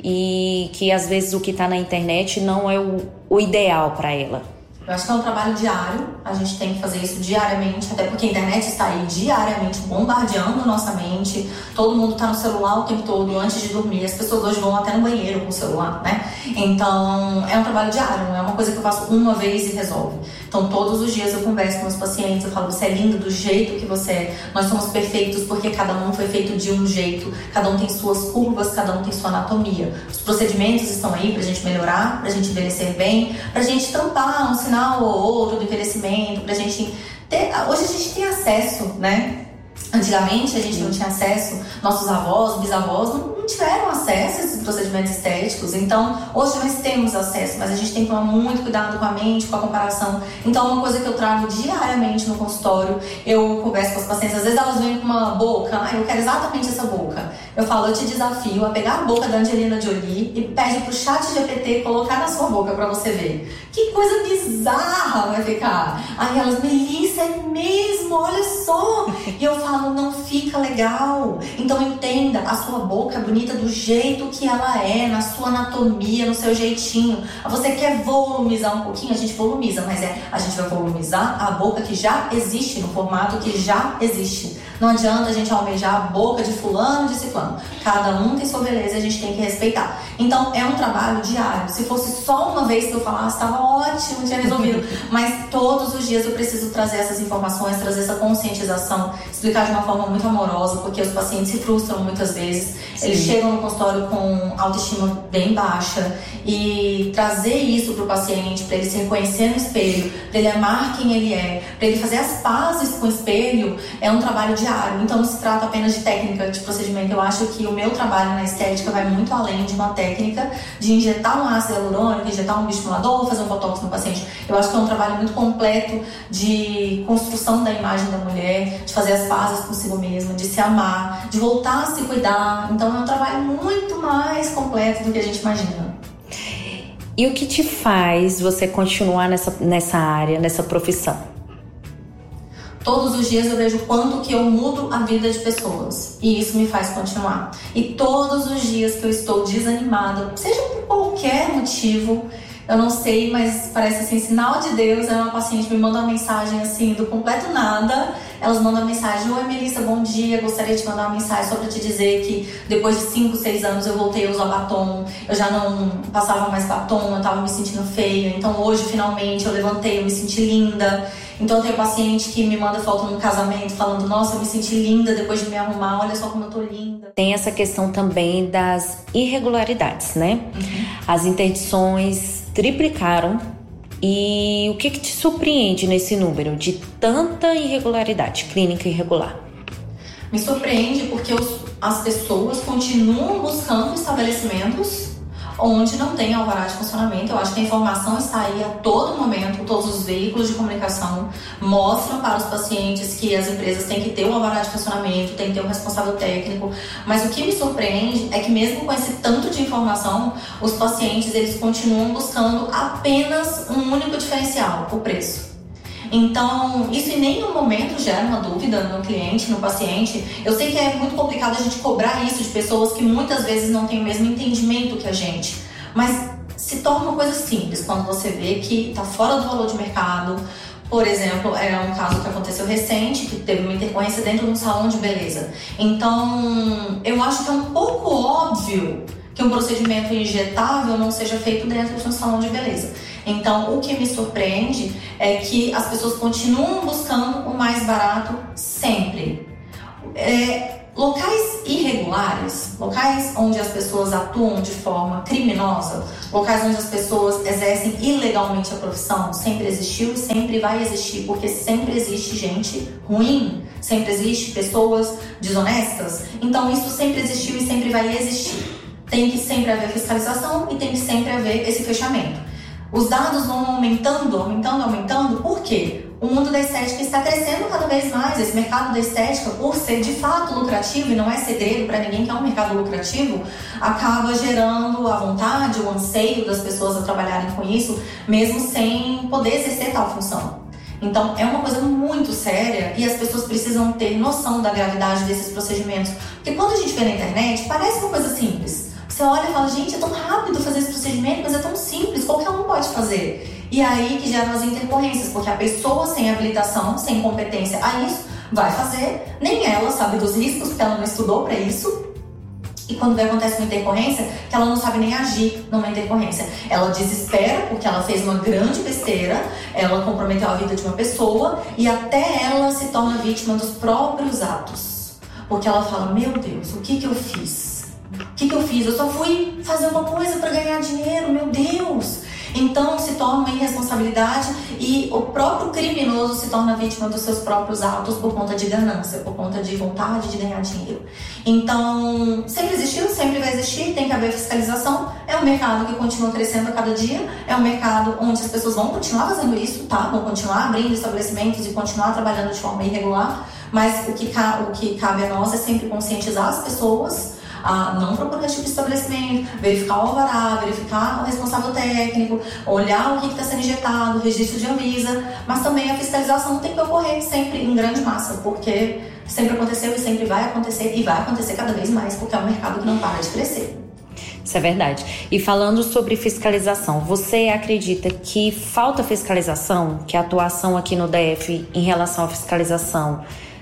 e que às vezes o que está na internet não é o ideal para ela? Eu acho que é um trabalho diário, a gente tem que fazer isso diariamente, até porque a internet está aí diariamente bombardeando nossa mente, todo mundo está no celular o tempo todo antes de dormir, as pessoas hoje vão até no banheiro com o celular, né? Então, é um trabalho diário, não é uma coisa que eu faço uma vez e resolve. Então, todos os dias eu converso com os pacientes, eu falo: você é lindo do jeito que você é, nós somos perfeitos porque cada um foi feito de um jeito, cada um tem suas curvas, cada um tem sua anatomia. Os procedimentos estão aí pra gente melhorar, pra gente envelhecer bem, pra gente tampar um sinal ou outro do envelhecimento, pra gente ter... Hoje a gente tem acesso, né? Antigamente a gente não tinha acesso, nossos avós, bisavós não tiveram acesso a esses procedimentos estéticos. Então, hoje nós temos acesso, mas a gente tem que tomar muito cuidado com a mente, com a comparação. Então, uma coisa que eu trago diariamente no consultório, eu converso com as pacientes, às vezes elas vêm com uma boca: eu quero exatamente essa boca. Eu falo: eu te desafio a pegar a boca da Angelina Jolie e pede pro ChatGPT colocar na sua boca pra você ver. Que coisa bizarra vai ficar. Aí elas: Melissa, é mesmo, olha só. E eu falo: não fica legal. Então entenda, a sua boca é bonita do jeito que ela é, na sua anatomia, no seu jeitinho. Você quer volumizar um pouquinho? A gente volumiza, mas a gente vai volumizar a boca que já existe, no formato que já existe. Não adianta a gente almejar a boca de fulano, de ciclano. Cada um tem sua beleza e a gente tem que respeitar. Então é um trabalho diário. Se fosse só uma vez que eu falasse, estava ótimo, tinha resolvido. Mas todos os dias eu preciso trazer essas informações, trazer essa conscientização, explicar de uma forma muito amorosa, porque os pacientes se frustram muitas vezes. Sim. Eles chegam no consultório com autoestima bem baixa, e trazer isso para o paciente, para ele se reconhecer no espelho, para ele amar quem ele é, para ele fazer as pazes com o espelho, é um trabalho diário. Então não se trata apenas de técnica de procedimento. Eu acho que o meu trabalho na estética vai muito além de uma técnica de injetar um ácido hialurônico, injetar um bioestimulador, fazer um botox no paciente. Eu acho que é um trabalho muito completo de construção da imagem da mulher, de fazer as pazes consigo mesma, de se amar, de voltar a se cuidar. Então é um trabalho muito mais completo do que a gente imagina. E o que te faz você continuar nessa área, nessa profissão? Todos os dias eu vejo o quanto que eu mudo a vida de pessoas, e isso me faz continuar. E todos os dias que eu estou desanimada, seja por qualquer motivo, eu não sei, mas parece assim, sinal de Deus. Uma paciente me manda uma mensagem assim, do completo nada. Elas mandam uma mensagem: oi Melissa, bom dia, gostaria de te mandar uma mensagem só pra te dizer que depois de 5, 6 anos eu voltei a usar batom, eu já não passava mais batom, eu tava me sentindo feia, então hoje finalmente eu levantei, eu me senti linda. Então eu tenho paciente que me manda foto num casamento falando: nossa, eu me senti linda depois de me arrumar, olha só como eu tô linda. Tem essa questão também das irregularidades, né? As interdições triplicaram. E o que te surpreende nesse número de tanta irregularidade, clínica irregular? Me surpreende porque as pessoas continuam buscando estabelecimentos onde não tem alvará de funcionamento. Eu acho que a informação está aí a todo momento, todos os veículos de comunicação mostram para os pacientes que as empresas têm que ter um alvará de funcionamento, tem que ter um responsável técnico, mas o que me surpreende é que mesmo com esse tanto de informação, os pacientes eles continuam buscando apenas um único diferencial, o preço. Então, isso em nenhum momento gera uma dúvida no cliente, no paciente. Eu sei que é muito complicado a gente cobrar isso de pessoas que muitas vezes não têm o mesmo entendimento que a gente, mas se torna uma coisa simples quando você vê que está fora do valor de mercado. Por exemplo, é um caso que aconteceu recente, que teve uma intercorrência dentro de um salão de beleza. Então, eu acho que é um pouco óbvio que um procedimento injetável não seja feito dentro de um salão de beleza. Então, o que me surpreende é que as pessoas continuam buscando o mais barato sempre. Locais irregulares, locais onde as pessoas atuam de forma criminosa, locais onde as pessoas exercem ilegalmente a profissão, sempre existiu e sempre vai existir, porque sempre existe gente ruim, sempre existe pessoas desonestas. Então, isso sempre existiu e sempre vai existir. Tem que sempre haver fiscalização e tem que sempre haver esse fechamento. Os dados vão aumentando, por quê? O mundo da estética está crescendo cada vez mais. Esse mercado da estética, por ser de fato lucrativo, e não é segredo para ninguém que é um mercado lucrativo, acaba gerando a vontade, o anseio das pessoas a trabalharem com isso, mesmo sem poder exercer tal função. Então, é uma coisa muito séria e as pessoas precisam ter noção da gravidade desses procedimentos. Porque quando a gente vê na internet, parece uma coisa simples. Você olha e fala, gente, é tão rápido fazer esse procedimento, mas é tão simples, qualquer um pode fazer. E aí que geram as intercorrências, porque a pessoa sem habilitação, sem competência a isso, vai fazer, nem ela sabe dos riscos, porque ela não estudou para isso. E quando acontece uma intercorrência, que ela não sabe nem agir numa intercorrência. Ela desespera porque ela fez uma grande besteira, ela comprometeu a vida de uma pessoa e até ela se torna vítima dos próprios atos. Porque ela fala, meu Deus, o que eu fiz? O que eu fiz? Eu só fui fazer uma coisa para ganhar dinheiro, meu Deus! Então se torna uma irresponsabilidade e o próprio criminoso se torna vítima dos seus próprios atos por conta de ganância, por conta de vontade de ganhar dinheiro. Então, sempre existiu, sempre vai existir, tem que haver fiscalização. É um mercado que continua crescendo a cada dia, é um mercado onde as pessoas vão continuar fazendo isso, tá? Vão continuar abrindo estabelecimentos e continuar trabalhando de forma irregular, mas o que cabe a nós é sempre conscientizar as pessoas a não procurar esse tipo de estabelecimento, verificar o alvará, verificar o responsável técnico, olhar o que está sendo injetado, o registro de Anvisa, mas também a fiscalização tem que ocorrer sempre em grande massa, porque sempre aconteceu e sempre vai acontecer e vai acontecer cada vez mais, porque é um mercado que não para de crescer. Isso é verdade. E falando sobre fiscalização, você acredita que falta fiscalização, que a atuação aqui no DF em relação à fiscalização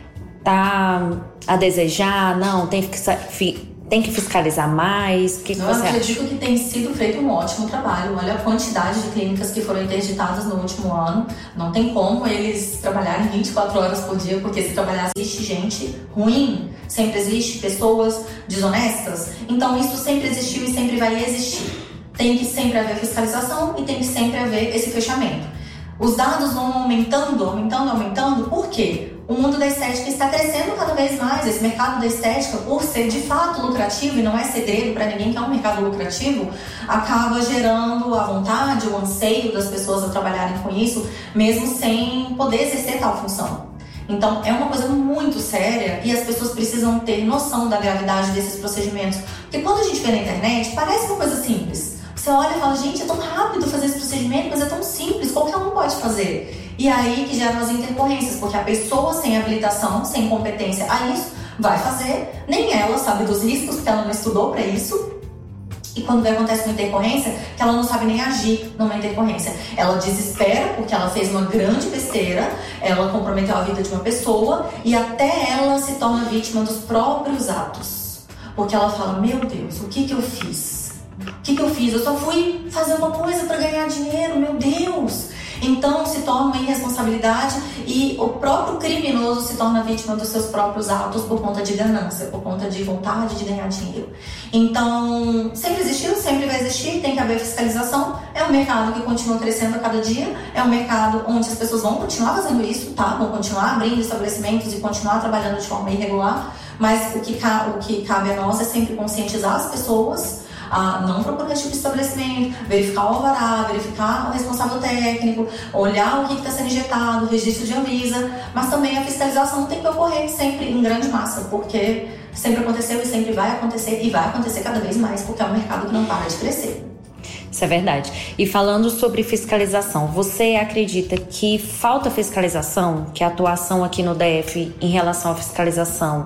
está a desejar? Não, tem que fiscalizar mais? O que você acha? Eu acredito que tem sido feito um ótimo trabalho. Olha a quantidade de clínicas que foram interditadas no último ano. Não tem como eles trabalharem 24 horas por dia, porque se trabalhar existe gente ruim, sempre existe pessoas desonestas. Então isso sempre existiu e sempre vai existir. Tem que sempre haver fiscalização e tem que sempre haver esse fechamento. Os dados vão aumentando, por quê? O mundo da estética está crescendo cada vez mais. Esse mercado da estética, por ser de fato lucrativo, e não é segredo para ninguém que é um mercado lucrativo, acaba gerando a vontade, o anseio das pessoas a trabalharem com isso, mesmo sem poder exercer tal função. Então, é uma coisa muito séria e as pessoas precisam ter noção da gravidade desses procedimentos. Porque quando a gente vê na internet, parece uma coisa simples. Você olha e fala, gente, é tão rápido fazer esse procedimento, mas é tão simples, qualquer um pode fazer. E aí que geram as intercorrências, porque a pessoa sem habilitação, sem competência a isso, vai fazer, nem ela sabe dos riscos, porque ela não estudou para isso. E quando acontece uma intercorrência, que ela não sabe nem agir numa intercorrência. Ela desespera porque ela fez uma grande besteira, ela comprometeu a vida de uma pessoa e até ela se torna vítima dos próprios atos. Porque ela fala, meu Deus, o que eu fiz? O que eu fiz? Eu só fui fazer uma coisa para ganhar dinheiro, meu Deus! Então se torna uma irresponsabilidade e o próprio criminoso se torna vítima dos seus próprios atos por conta de ganância, por conta de vontade de ganhar dinheiro. Então, sempre existiu, sempre vai existir, tem que haver fiscalização. É um mercado que continua crescendo a cada dia, é um mercado onde as pessoas vão continuar fazendo isso, tá? Vão continuar abrindo estabelecimentos e continuar trabalhando de forma irregular, mas o que cabe a nós é sempre conscientizar as pessoas a não procurar esse tipo de estabelecimento, verificar o alvará, verificar o responsável técnico, olhar o que está sendo injetado, o registro de Anvisa, mas também a fiscalização tem que ocorrer sempre em grande massa, porque sempre aconteceu e sempre vai acontecer, e vai acontecer cada vez mais, porque é um mercado que não para de crescer. Isso é verdade. E falando sobre fiscalização, você acredita que falta fiscalização, que a atuação aqui no DF em relação à fiscalização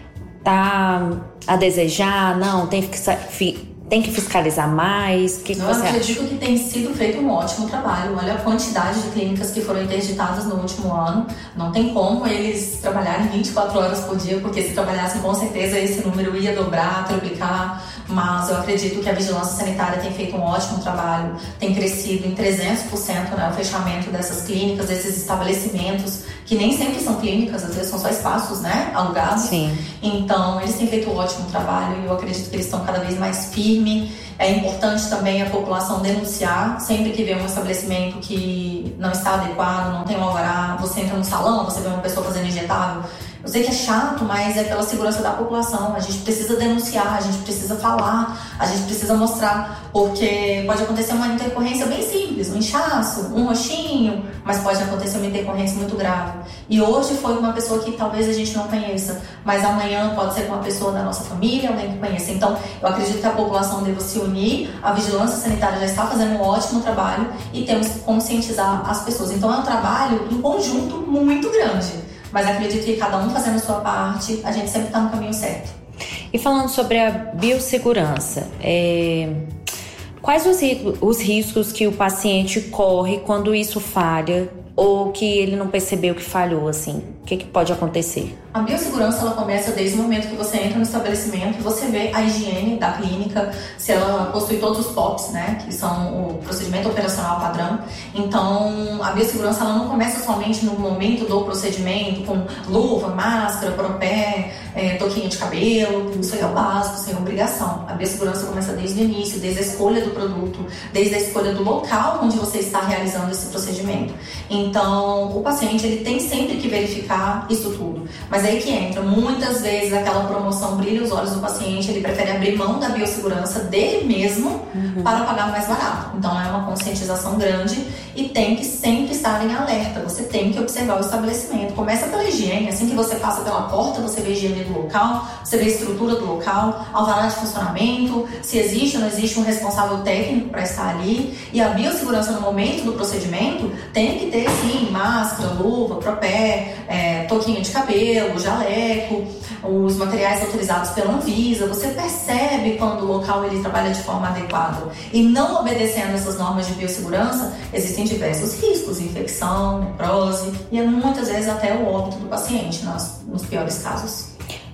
tá a desejar? Não, tem que fiscalizar mais? O que você acha? Eu acredito que tem sido feito um ótimo trabalho. Olha a quantidade de clínicas que foram interditadas no último ano. Não tem como eles trabalharem 24 horas por dia, porque se trabalhassem com certeza esse número ia dobrar, triplicar. Mas eu acredito que a vigilância sanitária tem feito um ótimo trabalho, tem crescido em 300%, né, o fechamento dessas clínicas, desses estabelecimentos, que nem sempre são clínicas, às vezes são só espaços, né, alugados. Sim. Então, eles têm feito um ótimo trabalho e eu acredito que eles estão cada vez mais firmes. É importante também a população denunciar sempre que vê um estabelecimento que não está adequado, não tem um alvará. Você entra no salão, você vê uma pessoa fazendo injetável. Eu sei que é chato, mas é pela segurança da população. A gente precisa denunciar, a gente precisa falar, a gente precisa mostrar, porque pode acontecer uma intercorrência bem simples, um inchaço, um roxinho, mas pode acontecer uma intercorrência muito grave. E hoje foi uma pessoa que talvez a gente não conheça, mas amanhã pode ser com uma pessoa da nossa família, alguém que conheça. Então, eu acredito que a população deva se unir, a vigilância sanitária já está fazendo um ótimo trabalho e temos que conscientizar as pessoas. Então, é um trabalho em conjunto muito grande. Mas acredito que cada um fazendo a sua parte, a gente sempre está no caminho certo. E falando sobre a biossegurança, quais os riscos que o paciente corre quando isso falha ou que ele não percebeu que falhou, assim? O que pode acontecer? A biossegurança, ela começa desde o momento que você entra no estabelecimento e você vê a higiene da clínica, se ela possui todos os POPs, né, que são o procedimento operacional padrão. Então, a biossegurança, ela não começa somente no momento do procedimento, com luva, máscara, propé, toquinha de cabelo, isso aí é o básico, sem obrigação. A biossegurança começa desde o início, desde a escolha do produto, desde a escolha do local onde você está realizando esse procedimento. Então, o paciente, ele tem sempre que verificar isso tudo. Mas aí que entra, muitas vezes aquela promoção brilha os olhos do paciente, ele prefere abrir mão da biossegurança dele mesmo para pagar mais barato. Então é uma conscientização grande e tem que sempre estar em alerta. Você tem que observar o estabelecimento. Começa pela higiene, assim que você passa pela porta, você vê a higiene do local, você vê a estrutura do local, alvará de funcionamento, se existe ou não existe um responsável técnico para estar ali. E a biossegurança no momento do procedimento tem que ter sim máscara, luva, propé, toquinha de cabelo, jaleco, os materiais autorizados pela Anvisa. Você percebe quando o local ele trabalha de forma adequada. E não obedecendo essas normas de biossegurança, existem diversos riscos, infecção, necrose e muitas vezes até o óbito do paciente, nos piores casos.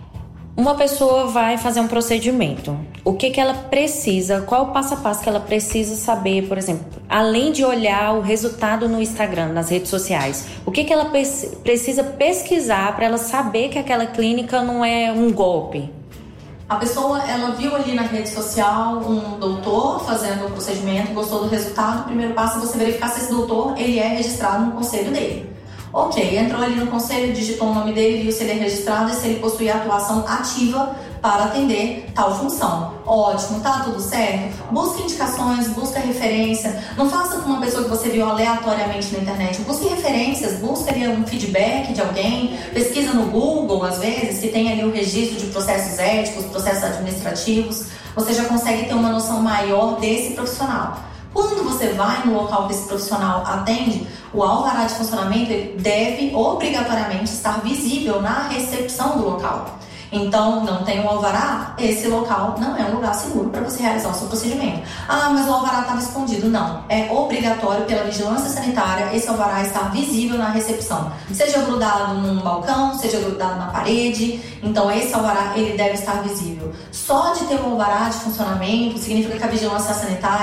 Uma pessoa vai fazer um procedimento. O que ela precisa, qual o passo a passo que ela precisa saber, por exemplo, além de olhar o resultado no Instagram, nas redes sociais, o que ela precisa pesquisar para ela saber que aquela clínica não é um golpe? A pessoa, ela viu ali na rede social um doutor fazendo o procedimento, gostou do resultado, o primeiro passo é você verificar se esse doutor ele é registrado no conselho dele. Ok, entrou ali no conselho, digitou o nome dele, viu se ele é registrado e se ele possui atuação ativa para atender tal função. Ótimo, tá tudo certo? Busque indicações, busque referência. Não faça com uma pessoa que você viu aleatoriamente na internet. Busque referências, busque ali um feedback de alguém. Pesquisa no Google, às vezes, que tem ali o registro de processos éticos, processos administrativos. Você já consegue ter uma noção maior desse profissional. Quando você vai no local que esse profissional atende, o alvará de funcionamento ele deve obrigatoriamente estar visível na recepção do local. Então, não tem o alvará, esse local não é um lugar seguro para você realizar o seu procedimento. Ah, mas o alvará estava escondido. Não, é obrigatório pela vigilância sanitária esse alvará estar visível na recepção. Seja grudado num balcão, seja grudado na parede. Então, esse alvará ele deve estar visível. Só de ter o alvará de funcionamento significa que a vigilância sanitária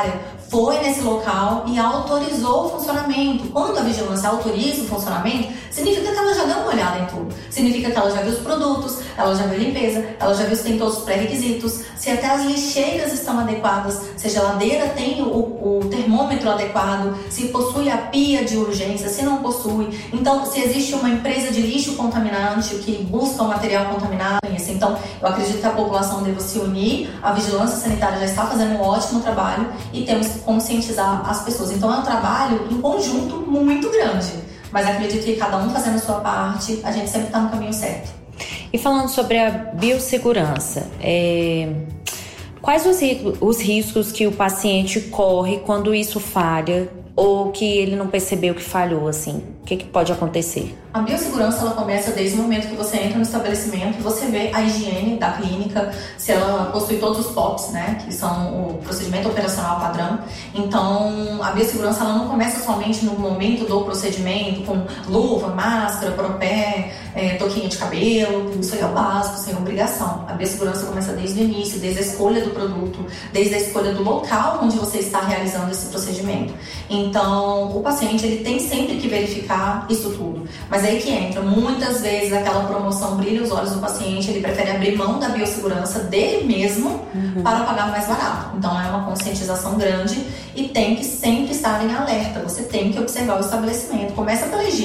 foi nesse local e autorizou o funcionamento. Quando a vigilância autoriza o funcionamento, significa que ela já deu uma olhada em tudo. Significa que ela já viu os produtos, ela já viu a limpeza, ela já viu se tem todos os pré-requisitos, se até as lixeiras estão adequadas, se a geladeira tem o termômetro adequado, se possui a pia de urgência, se não possui. Então, se existe uma empresa de lixo contaminante que busca o material contaminado. Então, eu acredito que a população deva se unir, a vigilância sanitária já está fazendo um ótimo trabalho e temos que conscientizar as pessoas. Então, é um trabalho em conjunto muito grande, mas acredito que cada um fazendo a sua parte, a gente sempre está no caminho certo. E falando sobre a biossegurança, quais os riscos que o paciente corre quando isso falha ou que ele não percebeu que falhou, assim? O que pode acontecer? A biossegurança, ela começa desde o momento que você entra no estabelecimento e você vê a higiene da clínica, se ela possui todos os POPs, né, que são o procedimento operacional padrão. Então, a biossegurança, ela não começa somente no momento do procedimento, com luva, máscara, propé, toquinha de cabelo, isso aí é o básico, sem obrigação. A biossegurança começa desde o início, desde a escolha do produto, desde a escolha do local onde você está realizando esse procedimento. Então, o paciente, ele tem sempre que verificar isso tudo. Mas aí que entra, muitas vezes aquela promoção brilha os olhos do paciente, ele prefere abrir mão da biossegurança dele mesmo para pagar mais barato. Então, é uma conscientização grande e tem que sempre estar em alerta. Você tem que observar o estabelecimento. Começa pela higiene.